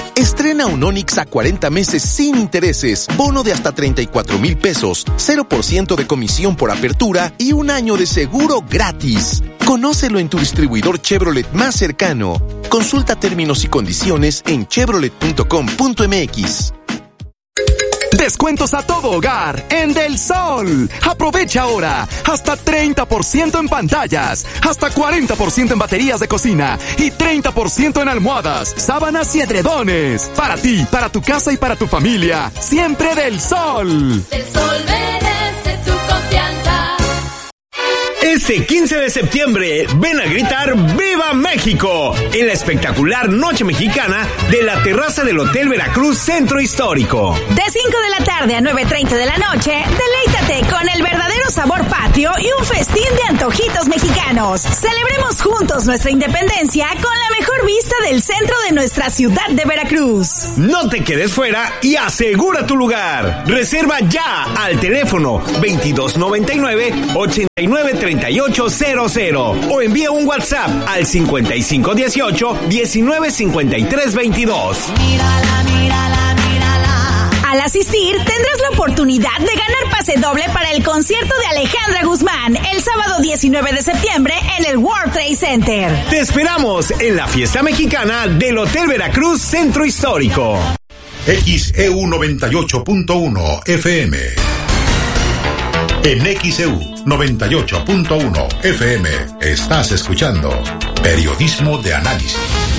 Speaker 7: Estrena un Onix a cuarenta meses sin intereses, bono de hasta treinta y cuatro mil pesos, cero por ciento de comisión por apertura y un año de seguro gratis. Conócelo en tu distribuidor Chevrolet más cercano. Consulta términos y condiciones en chevrolet punto com punto m x.
Speaker 12: Descuentos a todo hogar en Del Sol. Aprovecha ahora hasta treinta por ciento en pantallas, hasta cuarenta por ciento en baterías de cocina y treinta por ciento en almohadas, sábanas y edredones. Para ti, para tu casa y para tu familia. Siempre Del Sol.
Speaker 11: Del Sol merece tu confianza.
Speaker 14: Este quince de septiembre, ven a gritar ¡Viva México! En la espectacular Noche Mexicana de la terraza del Hotel Veracruz Centro Histórico.
Speaker 9: De cinco de la tarde a nueve treinta de la noche, deleítate con el verdadero sabor patrio y un festín de antojitos mexicanos. Celebremos juntos nuestra independencia con la mejor vista del centro de nuestra ciudad de Veracruz.
Speaker 14: No te quedes fuera y asegura tu lugar. Reserva ya al teléfono veintidós noventa y nueve, ochenta y nueve treinta y ocho cero cero o envía un WhatsApp al cincuenta y cinco dieciocho, diecinueve cincuenta y tres veintidós.
Speaker 9: Mírala, mírala, mírala. Al asistir, tendrás la oportunidad de ganar pase doble para el concierto de Alejandra Guzmán el sábado diecinueve de septiembre en el World Trade Center.
Speaker 14: Te esperamos en la fiesta mexicana del Hotel Veracruz Centro Histórico.
Speaker 18: X E U noventa y ocho punto uno F M. En X E U noventa y ocho punto uno F M estás escuchando Periodismo de Análisis.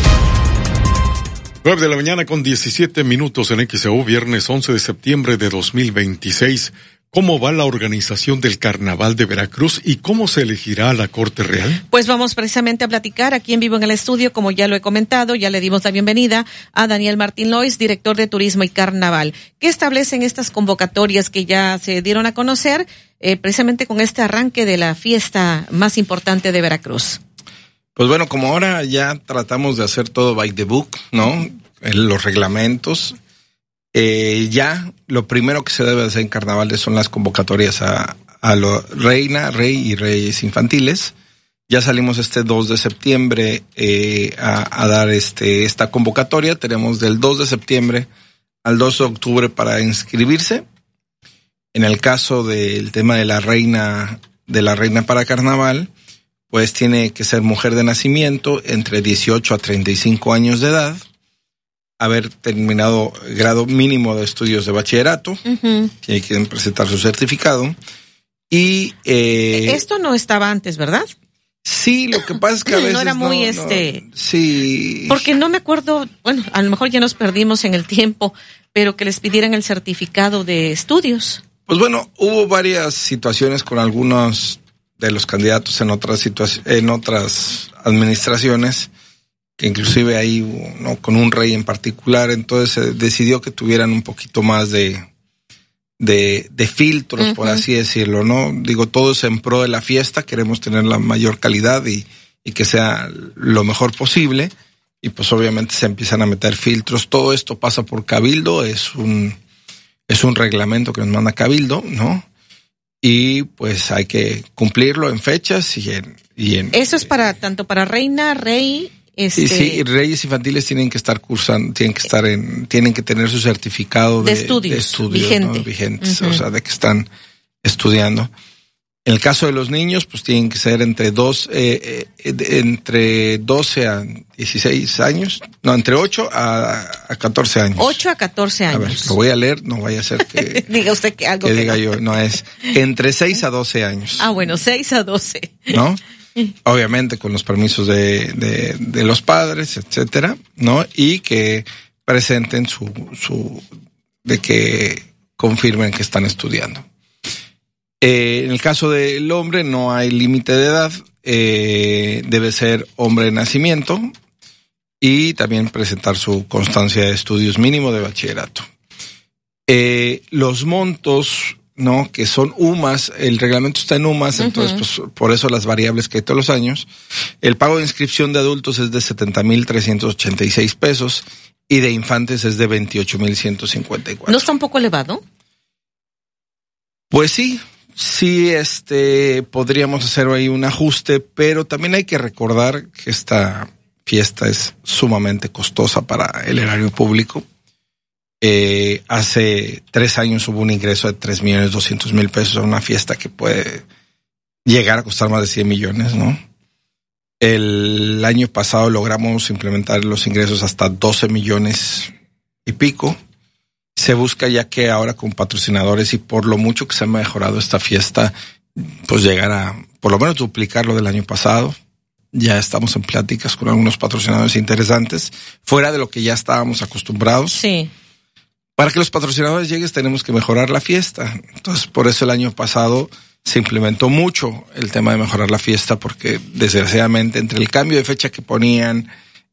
Speaker 5: nueve de la mañana con diecisiete minutos en X E U, viernes once de septiembre de dos mil veintiséis. ¿Cómo va la organización del Carnaval de Veracruz y cómo se elegirá a la Corte Real?
Speaker 19: Pues vamos precisamente a platicar aquí en vivo en el estudio, como ya lo he comentado, ya le dimos la bienvenida a Daniel Martín Lois, director de Turismo y Carnaval. ¿Qué establecen estas convocatorias que ya se dieron a conocer eh, precisamente con este arranque de la fiesta más importante de Veracruz?
Speaker 4: Pues bueno, como ahora ya tratamos de hacer todo by the book, ¿no? Los reglamentos. Eh, ya lo primero que se debe hacer en carnavales son las convocatorias a, a lo, reina, rey y reyes infantiles. Ya salimos este dos de septiembre eh, a, a dar este esta convocatoria. Tenemos del dos de septiembre al dos de octubre para inscribirse. En el caso del tema de la reina, de la reina para carnaval, pues tiene que ser mujer de nacimiento entre dieciocho a treinta y cinco años de edad, haber terminado grado mínimo de estudios de bachillerato, uh-huh. que hay que presentar su certificado. Y eh,
Speaker 19: esto no estaba antes, ¿verdad?
Speaker 4: Sí, lo que pasa es que a veces
Speaker 19: no era muy
Speaker 4: no,
Speaker 19: este.
Speaker 4: No, sí.
Speaker 19: Porque no me acuerdo, bueno, a lo mejor ya nos perdimos en el tiempo, pero que les pidieran el certificado de estudios.
Speaker 4: Pues bueno, hubo varias situaciones con algunos de los candidatos en otras situaciones, en otras administraciones, que inclusive ahí, ¿no? Con un rey en particular, entonces se decidió que tuvieran un poquito más de de, de filtros, uh-huh. por así decirlo, ¿no? Digo, todo es en pro de la fiesta, queremos tener la mayor calidad y, y que sea lo mejor posible, y pues obviamente se empiezan a meter filtros. Todo esto pasa por Cabildo, es un es un reglamento que nos manda Cabildo, ¿no? Y pues hay que cumplirlo en fechas y en... Y en
Speaker 19: Eso es para tanto para reina, rey... Este...
Speaker 4: Sí, sí, reyes infantiles tienen que estar cursando, tienen que estar en, tienen que tener su certificado de,
Speaker 19: de estudios,
Speaker 4: de estudios
Speaker 19: vigente.
Speaker 4: ¿no? vigentes,
Speaker 19: uh-huh.
Speaker 4: o sea, de que están estudiando. En el caso de los niños, pues tienen que ser entre dos, eh, eh, entre doce a dieciséis años, no, entre ocho a, a catorce años.
Speaker 19: ocho a catorce años.
Speaker 4: A ver, lo voy a leer, no vaya a ser que
Speaker 19: diga usted que algo
Speaker 4: que,
Speaker 19: que
Speaker 4: diga
Speaker 19: no.
Speaker 4: yo, no es entre seis a doce años.
Speaker 19: Ah, bueno, seis a doce.
Speaker 4: ¿No? Obviamente con los permisos de, de, de los padres, etcétera, ¿no? Y que presenten su, su, de que confirmen que están estudiando. Eh, en el caso del hombre no hay límite de edad, eh, debe ser hombre de nacimiento y también presentar su constancia de estudios mínimo de bachillerato. Eh, los montos, ¿no? Que son U M A S, el reglamento está en U M A S, uh-huh. entonces pues por eso las variables que hay todos los años. El pago de inscripción de adultos es de setenta mil trescientos ochenta y seis pesos y de infantes es de veintiocho mil ciento cincuenta y cuatro.
Speaker 19: ¿No está un poco elevado?
Speaker 4: Pues sí, sí, este, podríamos hacer ahí un ajuste, pero también hay que recordar que esta fiesta es sumamente costosa para el erario público. Eh, hace tres años hubo un ingreso de tres millones doscientos mil pesos a una fiesta que puede llegar a costar más de cien millones, ¿no? El año pasado logramos implementar los ingresos hasta doce millones y pico. Se busca ya que ahora con patrocinadores y por lo mucho que se ha mejorado esta fiesta, pues llegar a por lo menos duplicar lo del año pasado. Ya estamos en pláticas con algunos patrocinadores interesantes, fuera de lo que ya estábamos acostumbrados.
Speaker 19: Sí.
Speaker 4: Para que los patrocinadores lleguen tenemos que mejorar la fiesta. Entonces, por eso el año pasado se implementó mucho el tema de mejorar la fiesta, porque desgraciadamente entre el cambio de fecha que ponían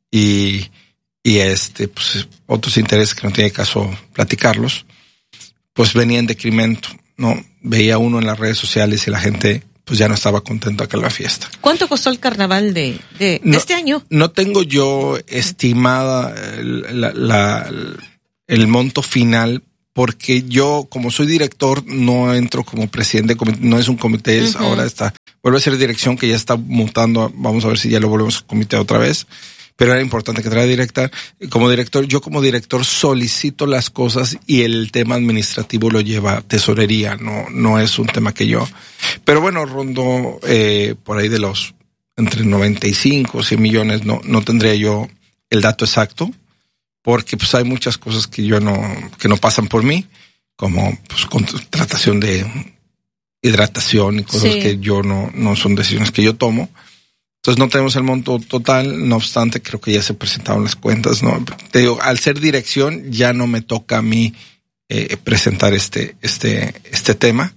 Speaker 4: y, y este, pues otros intereses que no tiene caso platicarlos, pues venía en decremento, ¿no? Veía uno en las redes sociales y la gente pues ya no estaba contenta con la fiesta.
Speaker 19: ¿Cuánto costó el carnaval de, de
Speaker 4: no,
Speaker 19: este año?
Speaker 4: No tengo yo estimada la, la, la, el monto final, porque yo, como soy director, no entro como presidente, no es un comité, es, uh-huh. ahora está, vuelve a ser dirección que ya está mutando, vamos a ver si ya lo volvemos a comité otra vez, pero era importante que traiga director. Como director, yo como director solicito las cosas y el tema administrativo lo lleva tesorería, no, no es un tema que yo, pero bueno, rondo eh, por ahí de los entre noventa y cinco, cien millones, no, no tendría yo el dato exacto, porque pues hay muchas cosas que yo no, que no pasan por mí, como pues contratación de hidratación y cosas sí. que yo no, no son decisiones que yo tomo. Entonces no tenemos el monto total, no obstante creo que ya se presentaron las cuentas, ¿no? Te digo, al ser dirección ya no me toca a mí eh, presentar este, este, este tema,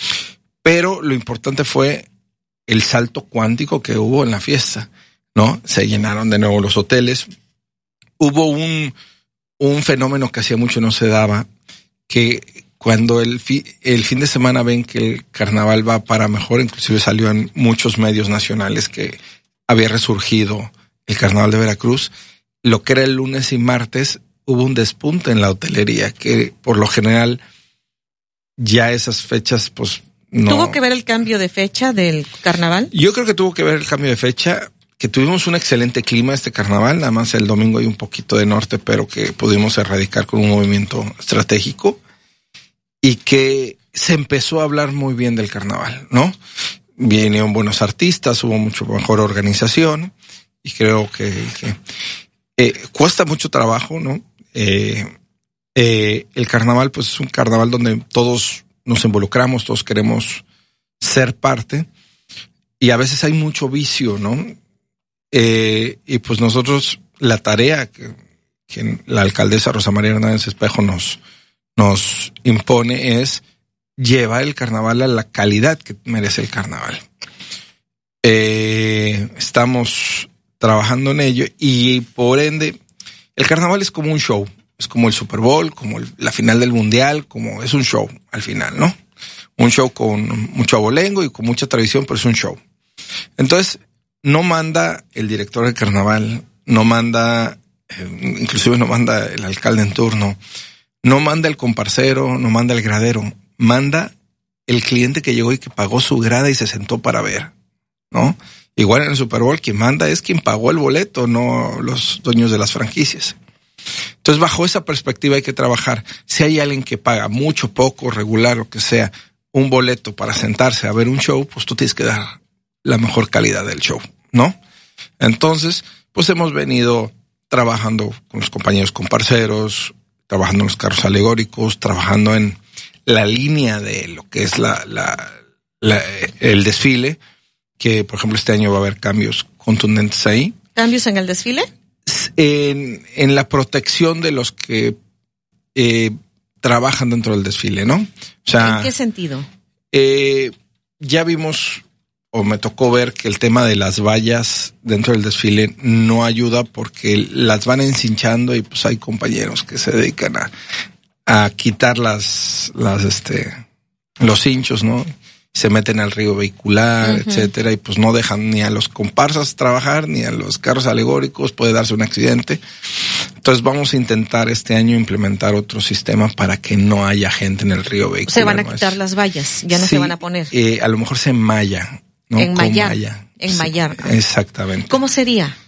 Speaker 4: pero lo importante fue el salto cuántico que hubo en la fiesta, ¿no? Se llenaron de nuevo los hoteles. Hubo un, un fenómeno que hacía mucho no se daba, que cuando el, fi, el fin de semana ven que el carnaval va para mejor, inclusive salió en muchos medios nacionales que había resurgido el carnaval de Veracruz, lo que era el lunes y martes hubo un despunte en la hotelería, que por lo general ya esas fechas pues no.
Speaker 19: ¿Tuvo que ver el cambio de fecha del carnaval?
Speaker 4: Yo creo que tuvo que ver el cambio de fecha, que tuvimos un excelente clima este carnaval, nada más el domingo hay un poquito de norte, pero que pudimos erradicar con un movimiento estratégico y que se empezó a hablar muy bien del carnaval, ¿no? Vinieron buenos artistas, hubo mucho mejor organización y creo que, que eh, cuesta mucho trabajo, ¿no? Eh, eh, el carnaval pues es un carnaval donde todos nos involucramos, todos queremos ser parte y a veces hay mucho vicio, ¿no? Eh, y pues nosotros, la tarea que, que la alcaldesa Rosa María Hernández Espejo nos, nos impone es llevar el carnaval a la calidad que merece el carnaval. Eh, estamos trabajando en ello y por ende, el carnaval es como un show, es como el Super Bowl, como el, la final del Mundial, como es un show al final, ¿no? Un show con mucho abolengo y con mucha tradición, pero es un show. Entonces, no manda el director del carnaval, no manda, eh, inclusive no manda el alcalde en turno, no manda el comparsero, no manda el gradero, manda el cliente que llegó y que pagó su grada y se sentó para ver, ¿no? Igual en el Super Bowl quien manda es quien pagó el boleto, no los dueños de las franquicias. Entonces, bajo esa perspectiva hay que trabajar. Si hay alguien que paga mucho, poco, regular, o que sea, un boleto para sentarse a ver un show, pues tú tienes que dar la mejor calidad del show, ¿no? Entonces, pues hemos venido trabajando con los compañeros comparceros, trabajando en los carros alegóricos, trabajando en la línea de lo que es la, la, la el desfile, que por ejemplo este año va a haber cambios contundentes ahí.
Speaker 19: ¿Cambios en el desfile?
Speaker 4: En, en la protección de los que eh, trabajan dentro del desfile, ¿no? O sea,
Speaker 19: ¿en qué sentido?
Speaker 4: Eh, ya vimos, o me tocó ver que el tema de las vallas dentro del desfile no ayuda porque las van encinchando y pues hay compañeros que se dedican a, a quitar las, las, este, los hinchos, ¿no? Se meten al río vehicular, uh-huh. etcétera, y pues no dejan ni a los comparsas trabajar, ni a los carros alegóricos, puede darse un accidente. Entonces vamos a intentar este año implementar otro sistema para que no haya gente en el río vehicular.
Speaker 19: Se van a quitar las vallas, ya no
Speaker 4: sí,
Speaker 19: se van a poner.
Speaker 4: Eh, a lo mejor se enmalla, ¿no?
Speaker 19: Enmallar. Enmallar.
Speaker 4: Sí, exactamente.
Speaker 19: ¿Cómo sería?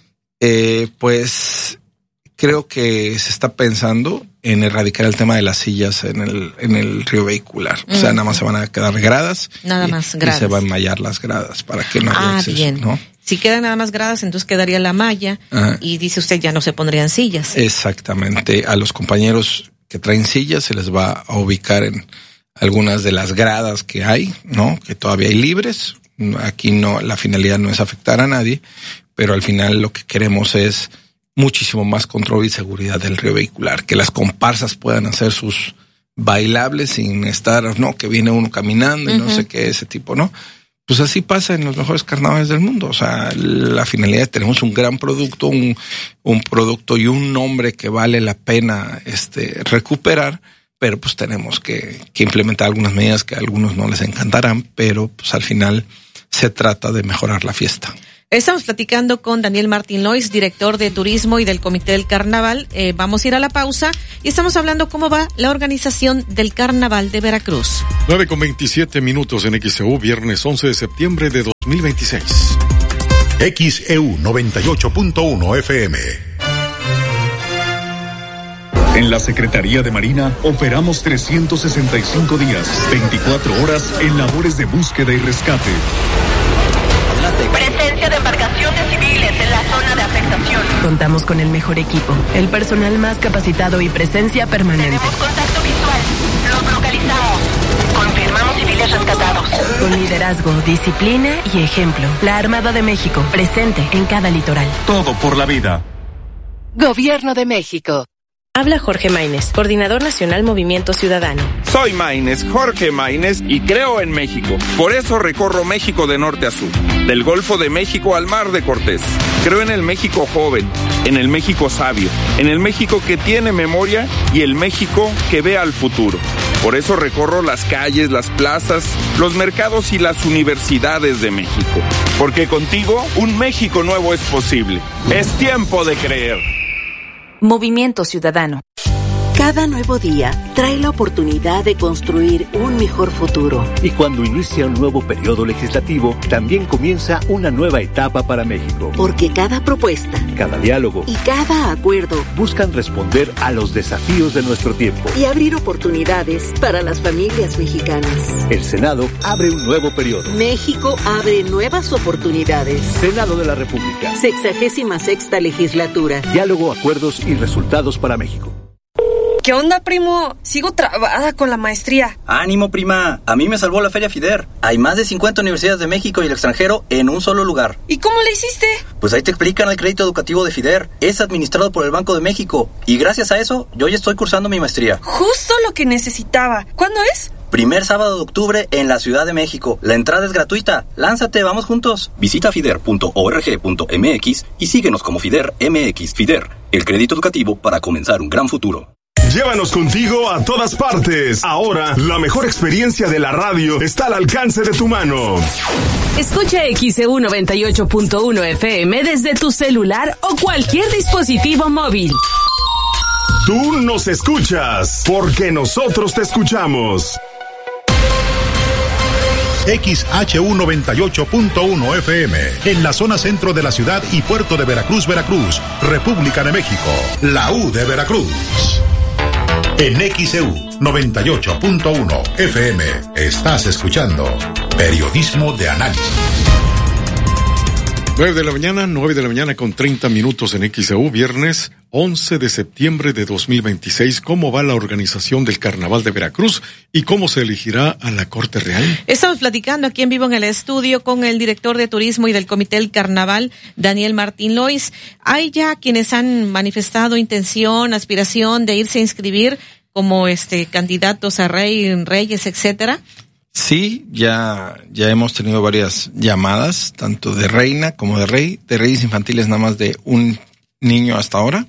Speaker 4: Eh, pues creo que se está pensando en erradicar el tema de las sillas en el en el río vehicular. Mm. O sea, nada más se van a quedar gradas.
Speaker 19: Nada
Speaker 4: y,
Speaker 19: más gradas.
Speaker 4: Y se van a mallar las gradas para que no haya
Speaker 19: ah,
Speaker 4: exceso,
Speaker 19: bien.
Speaker 4: ¿no?
Speaker 19: Si quedan nada más gradas, entonces quedaría la malla. Ajá. Y dice usted ya no se pondrían sillas.
Speaker 4: Exactamente. A los compañeros que traen sillas se les va a ubicar en algunas de las gradas que hay, ¿no? Que todavía hay libres. Aquí no, la finalidad no es afectar a nadie, pero al final lo que queremos es muchísimo más control y seguridad del río vehicular, que las comparsas puedan hacer sus bailables sin estar, no, que viene uno caminando y uh-huh. no sé qué, ese tipo, ¿no? Pues así pasa en los mejores carnavales del mundo. O sea, la finalidad es tenemos un gran producto, un, un producto y un nombre que vale la pena este recuperar, pero pues tenemos que, que implementar algunas medidas que a algunos no les encantarán, pero pues al final se trata de mejorar la fiesta.
Speaker 19: Estamos platicando con Daniel Martín Lois, director de Turismo y del Comité del Carnaval. Eh, vamos a ir a la pausa y estamos hablando cómo va la organización del Carnaval de Veracruz.
Speaker 5: nueve con veintisiete minutos en X E U, viernes once de septiembre de dos mil veintiséis.
Speaker 18: X E U noventa y ocho punto uno F M.
Speaker 13: En la Secretaría de Marina operamos trescientos sesenta y cinco días, veinticuatro horas en labores de búsqueda y rescate.
Speaker 15: Presencia de embarcaciones civiles en la zona de afectación.
Speaker 16: Contamos con el mejor equipo, el personal más capacitado y presencia permanente.
Speaker 15: Tenemos contacto visual. Los localizamos. Confirmamos civiles rescatados.
Speaker 16: Con liderazgo, disciplina y ejemplo. La Armada de México, presente en cada litoral.
Speaker 13: Todo por la vida.
Speaker 16: Gobierno de México.
Speaker 17: Habla Jorge Maínez, Coordinador Nacional Movimiento Ciudadano.
Speaker 25: Soy Maínez, Jorge Maínez, y creo en México. Por eso recorro México de norte a sur, del Golfo de México al Mar de Cortés. Creo en el México joven, en el México sabio, en el México que tiene memoria y el México que ve al futuro. Por eso recorro las calles, las plazas, los mercados y las universidades de México. Porque contigo, un México nuevo es posible. Es tiempo de creer.
Speaker 26: Movimiento Ciudadano. Cada nuevo día trae la oportunidad de construir un mejor futuro.
Speaker 27: Y cuando inicia un nuevo periodo legislativo, también comienza una nueva etapa para México.
Speaker 26: Porque cada propuesta,
Speaker 27: cada diálogo
Speaker 26: y cada acuerdo
Speaker 27: buscan responder a los desafíos de nuestro tiempo
Speaker 26: y abrir oportunidades para las familias mexicanas.
Speaker 27: El Senado abre un nuevo periodo.
Speaker 26: México abre nuevas oportunidades.
Speaker 27: Senado de la República.
Speaker 26: Sexagésima sexta legislatura.
Speaker 27: Diálogo, acuerdos y resultados para México.
Speaker 28: ¿Qué onda, primo? Sigo trabada con la maestría.
Speaker 29: ¡Ánimo, prima! A mí me salvó la Feria FIDER. Hay más de cincuenta universidades de México y el extranjero en un solo lugar.
Speaker 28: ¿Y cómo le hiciste?
Speaker 29: Pues ahí te explican el crédito educativo de FIDER. Es administrado por el Banco de México. Y gracias a eso, yo ya estoy cursando mi maestría.
Speaker 28: Justo lo que necesitaba. ¿Cuándo es?
Speaker 29: Primer sábado de octubre en la Ciudad de México. La entrada es gratuita. Lánzate, vamos juntos. Visita fider punto org punto m x y síguenos como FIDER M X. FIDER, el crédito educativo para comenzar un gran futuro.
Speaker 6: Llévanos contigo a todas partes. Ahora, la mejor experiencia de la radio está al alcance de tu mano.
Speaker 26: Escucha X E U noventa y ocho punto uno F M desde tu celular o cualquier dispositivo móvil.
Speaker 6: Tú nos escuchas, porque nosotros te escuchamos.
Speaker 18: X H U noventa y ocho punto uno F M, en la zona centro de la ciudad y puerto de Veracruz, Veracruz, República de México, la U de Veracruz. En X E U noventa y ocho punto uno F M estás escuchando Periodismo de Análisis.
Speaker 5: nueve de la mañana, nueve de la mañana con treinta minutos en X E U, viernes once de septiembre de dos mil veintiséis. ¿Cómo va la organización del Carnaval de Veracruz y cómo se elegirá a la Corte Real?
Speaker 19: Estamos platicando aquí en vivo en el estudio con el director de Turismo y del Comité del Carnaval, Daniel Martín Lois. Hay ya quienes han manifestado intención, aspiración de irse a inscribir como este candidatos a rey, reyes, etcétera.
Speaker 4: Sí, ya, ya hemos tenido varias llamadas, tanto de reina como de rey, de reyes infantiles nada más de un niño hasta ahora.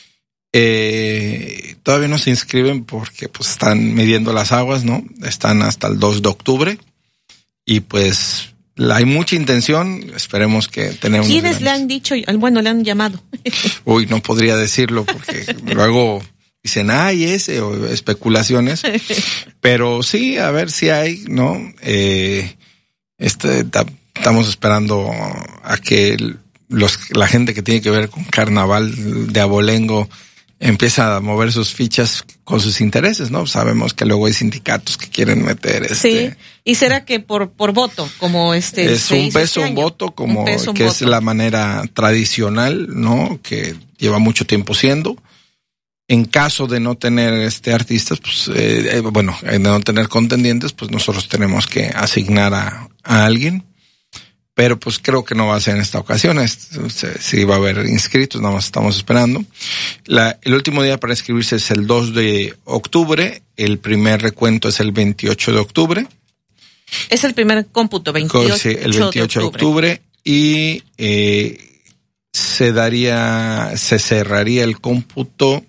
Speaker 4: Eh, todavía no se inscriben porque pues están midiendo las aguas, ¿no? Están hasta el dos de octubre y pues la, hay mucha intención, esperemos que tenemos.
Speaker 19: ¿Quiénes le han dicho, bueno, le han llamado?
Speaker 4: Uy, no podría decirlo porque luego dicen, ay, ese, o especulaciones, pero sí, a ver si hay, ¿no? Eh, este, ta, estamos esperando a que el, los, la gente que tiene que ver con carnaval de abolengo empieza a mover sus fichas con sus intereses, ¿no? Sabemos que luego hay sindicatos que quieren meter este.
Speaker 19: Sí, y será que por por voto, como este.
Speaker 4: Es un peso, un voto, como
Speaker 19: peso, un
Speaker 4: que
Speaker 19: voto.
Speaker 4: Es la manera tradicional, ¿no? Que lleva mucho tiempo siendo. En caso de no tener este artistas, pues, eh, bueno, de no tener contendientes, pues nosotros tenemos que asignar a, a alguien. Pero pues creo que no va a ser en esta ocasión. Sí va a haber inscritos, nada más estamos esperando. La, el último día para inscribirse es el dos de octubre. El primer recuento es el veintiocho de octubre.
Speaker 19: Es el primer cómputo, veintiocho,
Speaker 4: sí, el veintiocho de octubre. De octubre y eh, se daría, se cerraría el cómputo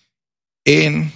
Speaker 4: en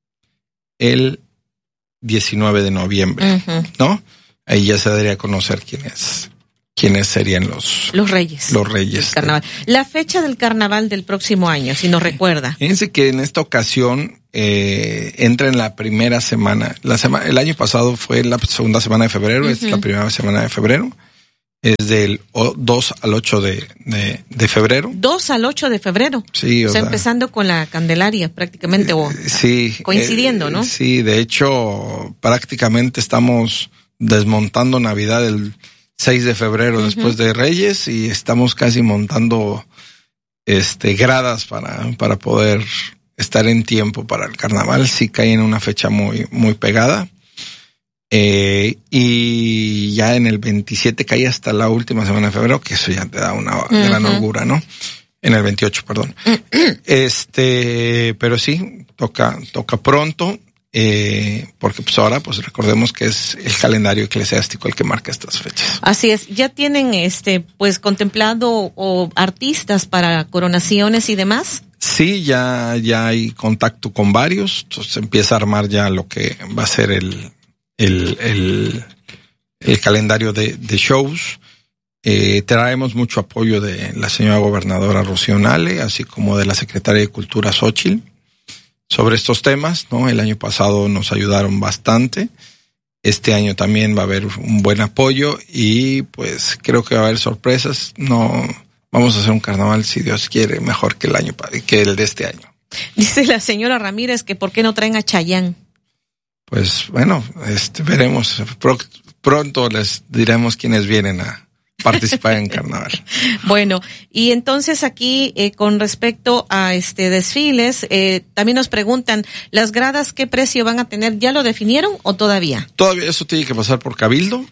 Speaker 4: el diecinueve de noviembre, uh-huh. ¿no? Ahí ya se daría a conocer quiénes, quiénes serían los...
Speaker 19: Los reyes.
Speaker 4: Los reyes.
Speaker 19: Del carnaval. La fecha del carnaval del próximo año, si nos recuerda.
Speaker 4: Fíjense que en esta ocasión eh, entra en la primera semana. La semana, el año pasado fue la segunda semana de febrero, uh-huh. esta es la primera semana de febrero. Es del dos al ocho de, de, de febrero.
Speaker 19: dos al ocho de febrero.
Speaker 4: Sí,
Speaker 19: o,
Speaker 4: o
Speaker 19: sea,
Speaker 4: sea,
Speaker 19: empezando con la Candelaria prácticamente, o
Speaker 4: sí,
Speaker 19: coincidiendo,
Speaker 4: eh,
Speaker 19: ¿no?
Speaker 4: Sí, de hecho, prácticamente estamos desmontando Navidad el seis de febrero uh-huh. después de Reyes y estamos casi montando este gradas para, para poder estar en tiempo para el carnaval. Sí cae en una fecha muy, muy pegada. Eh, y ya en el veintisiete cae hasta la última semana de febrero, que eso ya te da una uh-huh. gran holgura, ¿no? En el veintiocho, perdón. Uh-huh. Este, pero sí, toca, toca pronto, eh, porque pues ahora, pues recordemos que es el calendario eclesiástico el que marca estas fechas.
Speaker 19: Así es, ya tienen este, pues contemplado o artistas para coronaciones y demás.
Speaker 4: Sí, ya, ya hay contacto con varios, entonces empieza a armar ya lo que va a ser el El, el, el calendario de, de shows. Eh, traemos mucho apoyo de la señora gobernadora Rocío Nale, así como de la secretaria de Cultura Xóchitl, sobre estos temas, ¿no? El año pasado nos ayudaron bastante. Este año también va a haber un buen apoyo y pues creo que va a haber sorpresas. No, vamos a hacer un carnaval, si Dios quiere, mejor que el año, que el de este año.
Speaker 19: Dice la señora Ramírez que ¿por qué no traen a Chayanne?
Speaker 4: Pues bueno, este, veremos. Pro, pronto les diremos quiénes vienen a participar en carnaval.
Speaker 19: Bueno, y entonces aquí eh, con respecto a este desfiles, eh, también nos preguntan, ¿las gradas qué precio van a tener? ¿Ya lo definieron o todavía?
Speaker 4: Todavía eso tiene que pasar por Cabildo.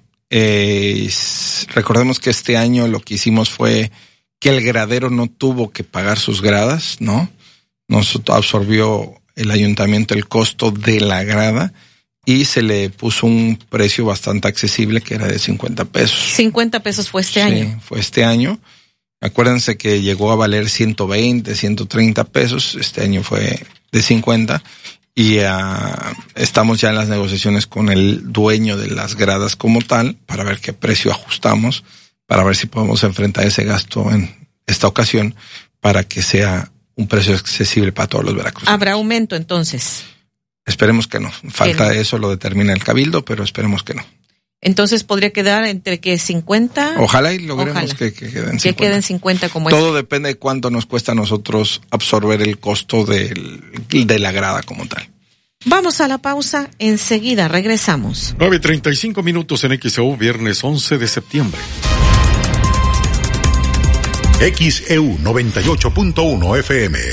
Speaker 4: Eh, recordemos que este año lo que hicimos fue que el gradero no tuvo que pagar sus gradas, ¿no? Nos absorbió el ayuntamiento el costo de la grada y se le puso un precio bastante accesible que era de cincuenta pesos.
Speaker 19: cincuenta pesos fue este
Speaker 4: sí,
Speaker 19: año.
Speaker 4: Sí, fue este año. Acuérdense que llegó a valer ciento veinte, ciento treinta pesos. Este año fue de cincuenta y uh, estamos ya en las negociaciones con el dueño de las gradas como tal para ver qué precio ajustamos, para ver si podemos enfrentar ese gasto en esta ocasión para que sea un precio accesible para todos los veracruzanos.
Speaker 19: ¿Habrá aumento entonces?
Speaker 4: Esperemos que no. Falta
Speaker 19: que no.
Speaker 4: Eso, lo determina el Cabildo, pero esperemos que no.
Speaker 19: Entonces podría quedar entre que cincuenta.
Speaker 4: Ojalá y logremos Ojalá. que, que queden cincuenta.
Speaker 19: Que queden cincuenta como
Speaker 4: Todo
Speaker 19: es.
Speaker 4: depende de cuánto nos cuesta a nosotros absorber el costo del, de la grada como tal.
Speaker 19: Vamos a la pausa, enseguida regresamos.
Speaker 5: nueve treinta y cinco minutos en X E U, viernes once de septiembre.
Speaker 18: X E U noventa y ocho punto uno F M.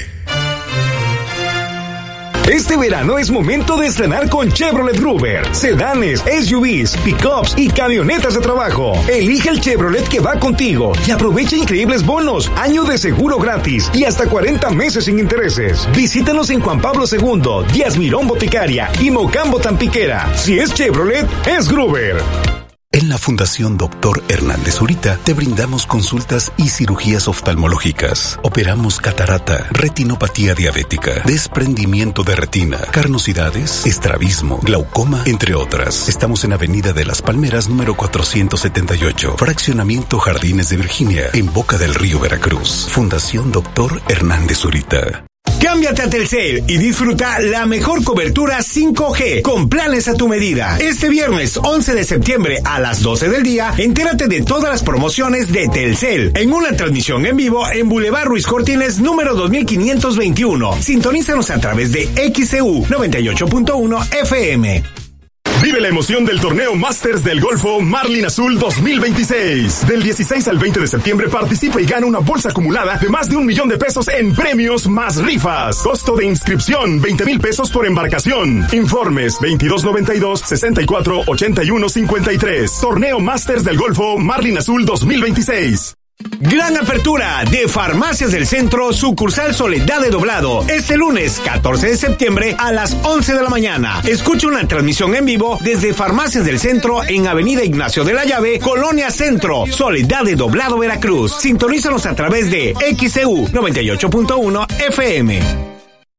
Speaker 14: Este verano es momento de estrenar con Chevrolet Gruber. Sedanes, S U Vs, pickups y camionetas de trabajo. Elige el Chevrolet que va contigo y aprovecha increíbles bonos, año de seguro gratis y hasta cuarenta meses sin intereses. Visítanos en Juan Pablo segundo, Díaz Mirón Boticaria y Mocambo Tampiquera. Si es Chevrolet, es Gruber.
Speaker 1: En la Fundación Doctor Hernández Zurita te brindamos consultas y cirugías oftalmológicas. Operamos catarata, retinopatía diabética, desprendimiento de retina, carnosidades, estrabismo, glaucoma, entre otras. Estamos en Avenida de las Palmeras, número cuatrocientos setenta y ocho, Fraccionamiento Jardines de Virginia, en Boca del Río, Veracruz. Fundación Doctor Hernández Zurita.
Speaker 14: Cámbiate a Telcel y disfruta la mejor cobertura cinco G con planes a tu medida. Este viernes once de septiembre a las doce del día, entérate de todas las promociones de Telcel en una transmisión en vivo en Boulevard Ruiz Cortines número dos mil quinientos veintiuno. Sintonízanos a través de X C U noventa y ocho punto uno F M.
Speaker 6: Vive la emoción del torneo Masters del Golfo Marlin Azul dos mil veintiséis. Del dieciséis al veinte de septiembre participa y gana una bolsa acumulada de más de un millón de pesos en premios más rifas. Costo de inscripción veinte mil pesos por embarcación. Informes veintidós noventa y dos, sesenta y cuatro, ochenta y uno cincuenta y tres. Torneo Masters del Golfo Marlin Azul dos mil veintiséis.
Speaker 14: Gran apertura de Farmacias del Centro, sucursal Soledad de Doblado, este lunes catorce de septiembre a las once de la mañana. Escucha una transmisión en vivo desde Farmacias del Centro en Avenida Ignacio de la Llave, Colonia Centro, Soledad de Doblado, Veracruz. Sintonízanos a través de X C U noventa y ocho punto uno F M.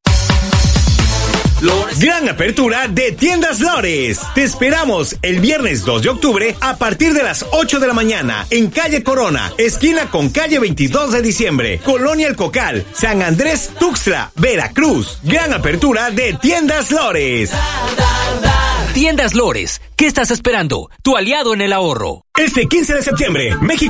Speaker 14: Gran apertura de Tiendas Lores. Te esperamos el viernes dos de octubre a partir de las ocho de la mañana en calle Corona, esquina con calle veintidós de diciembre, Colonia El Cocal, San Andrés Tuxtla, Veracruz. Gran apertura de Tiendas Lores.
Speaker 2: Tiendas Lores, ¿qué estás esperando? Tu aliado en el ahorro.
Speaker 14: Este quince de septiembre, México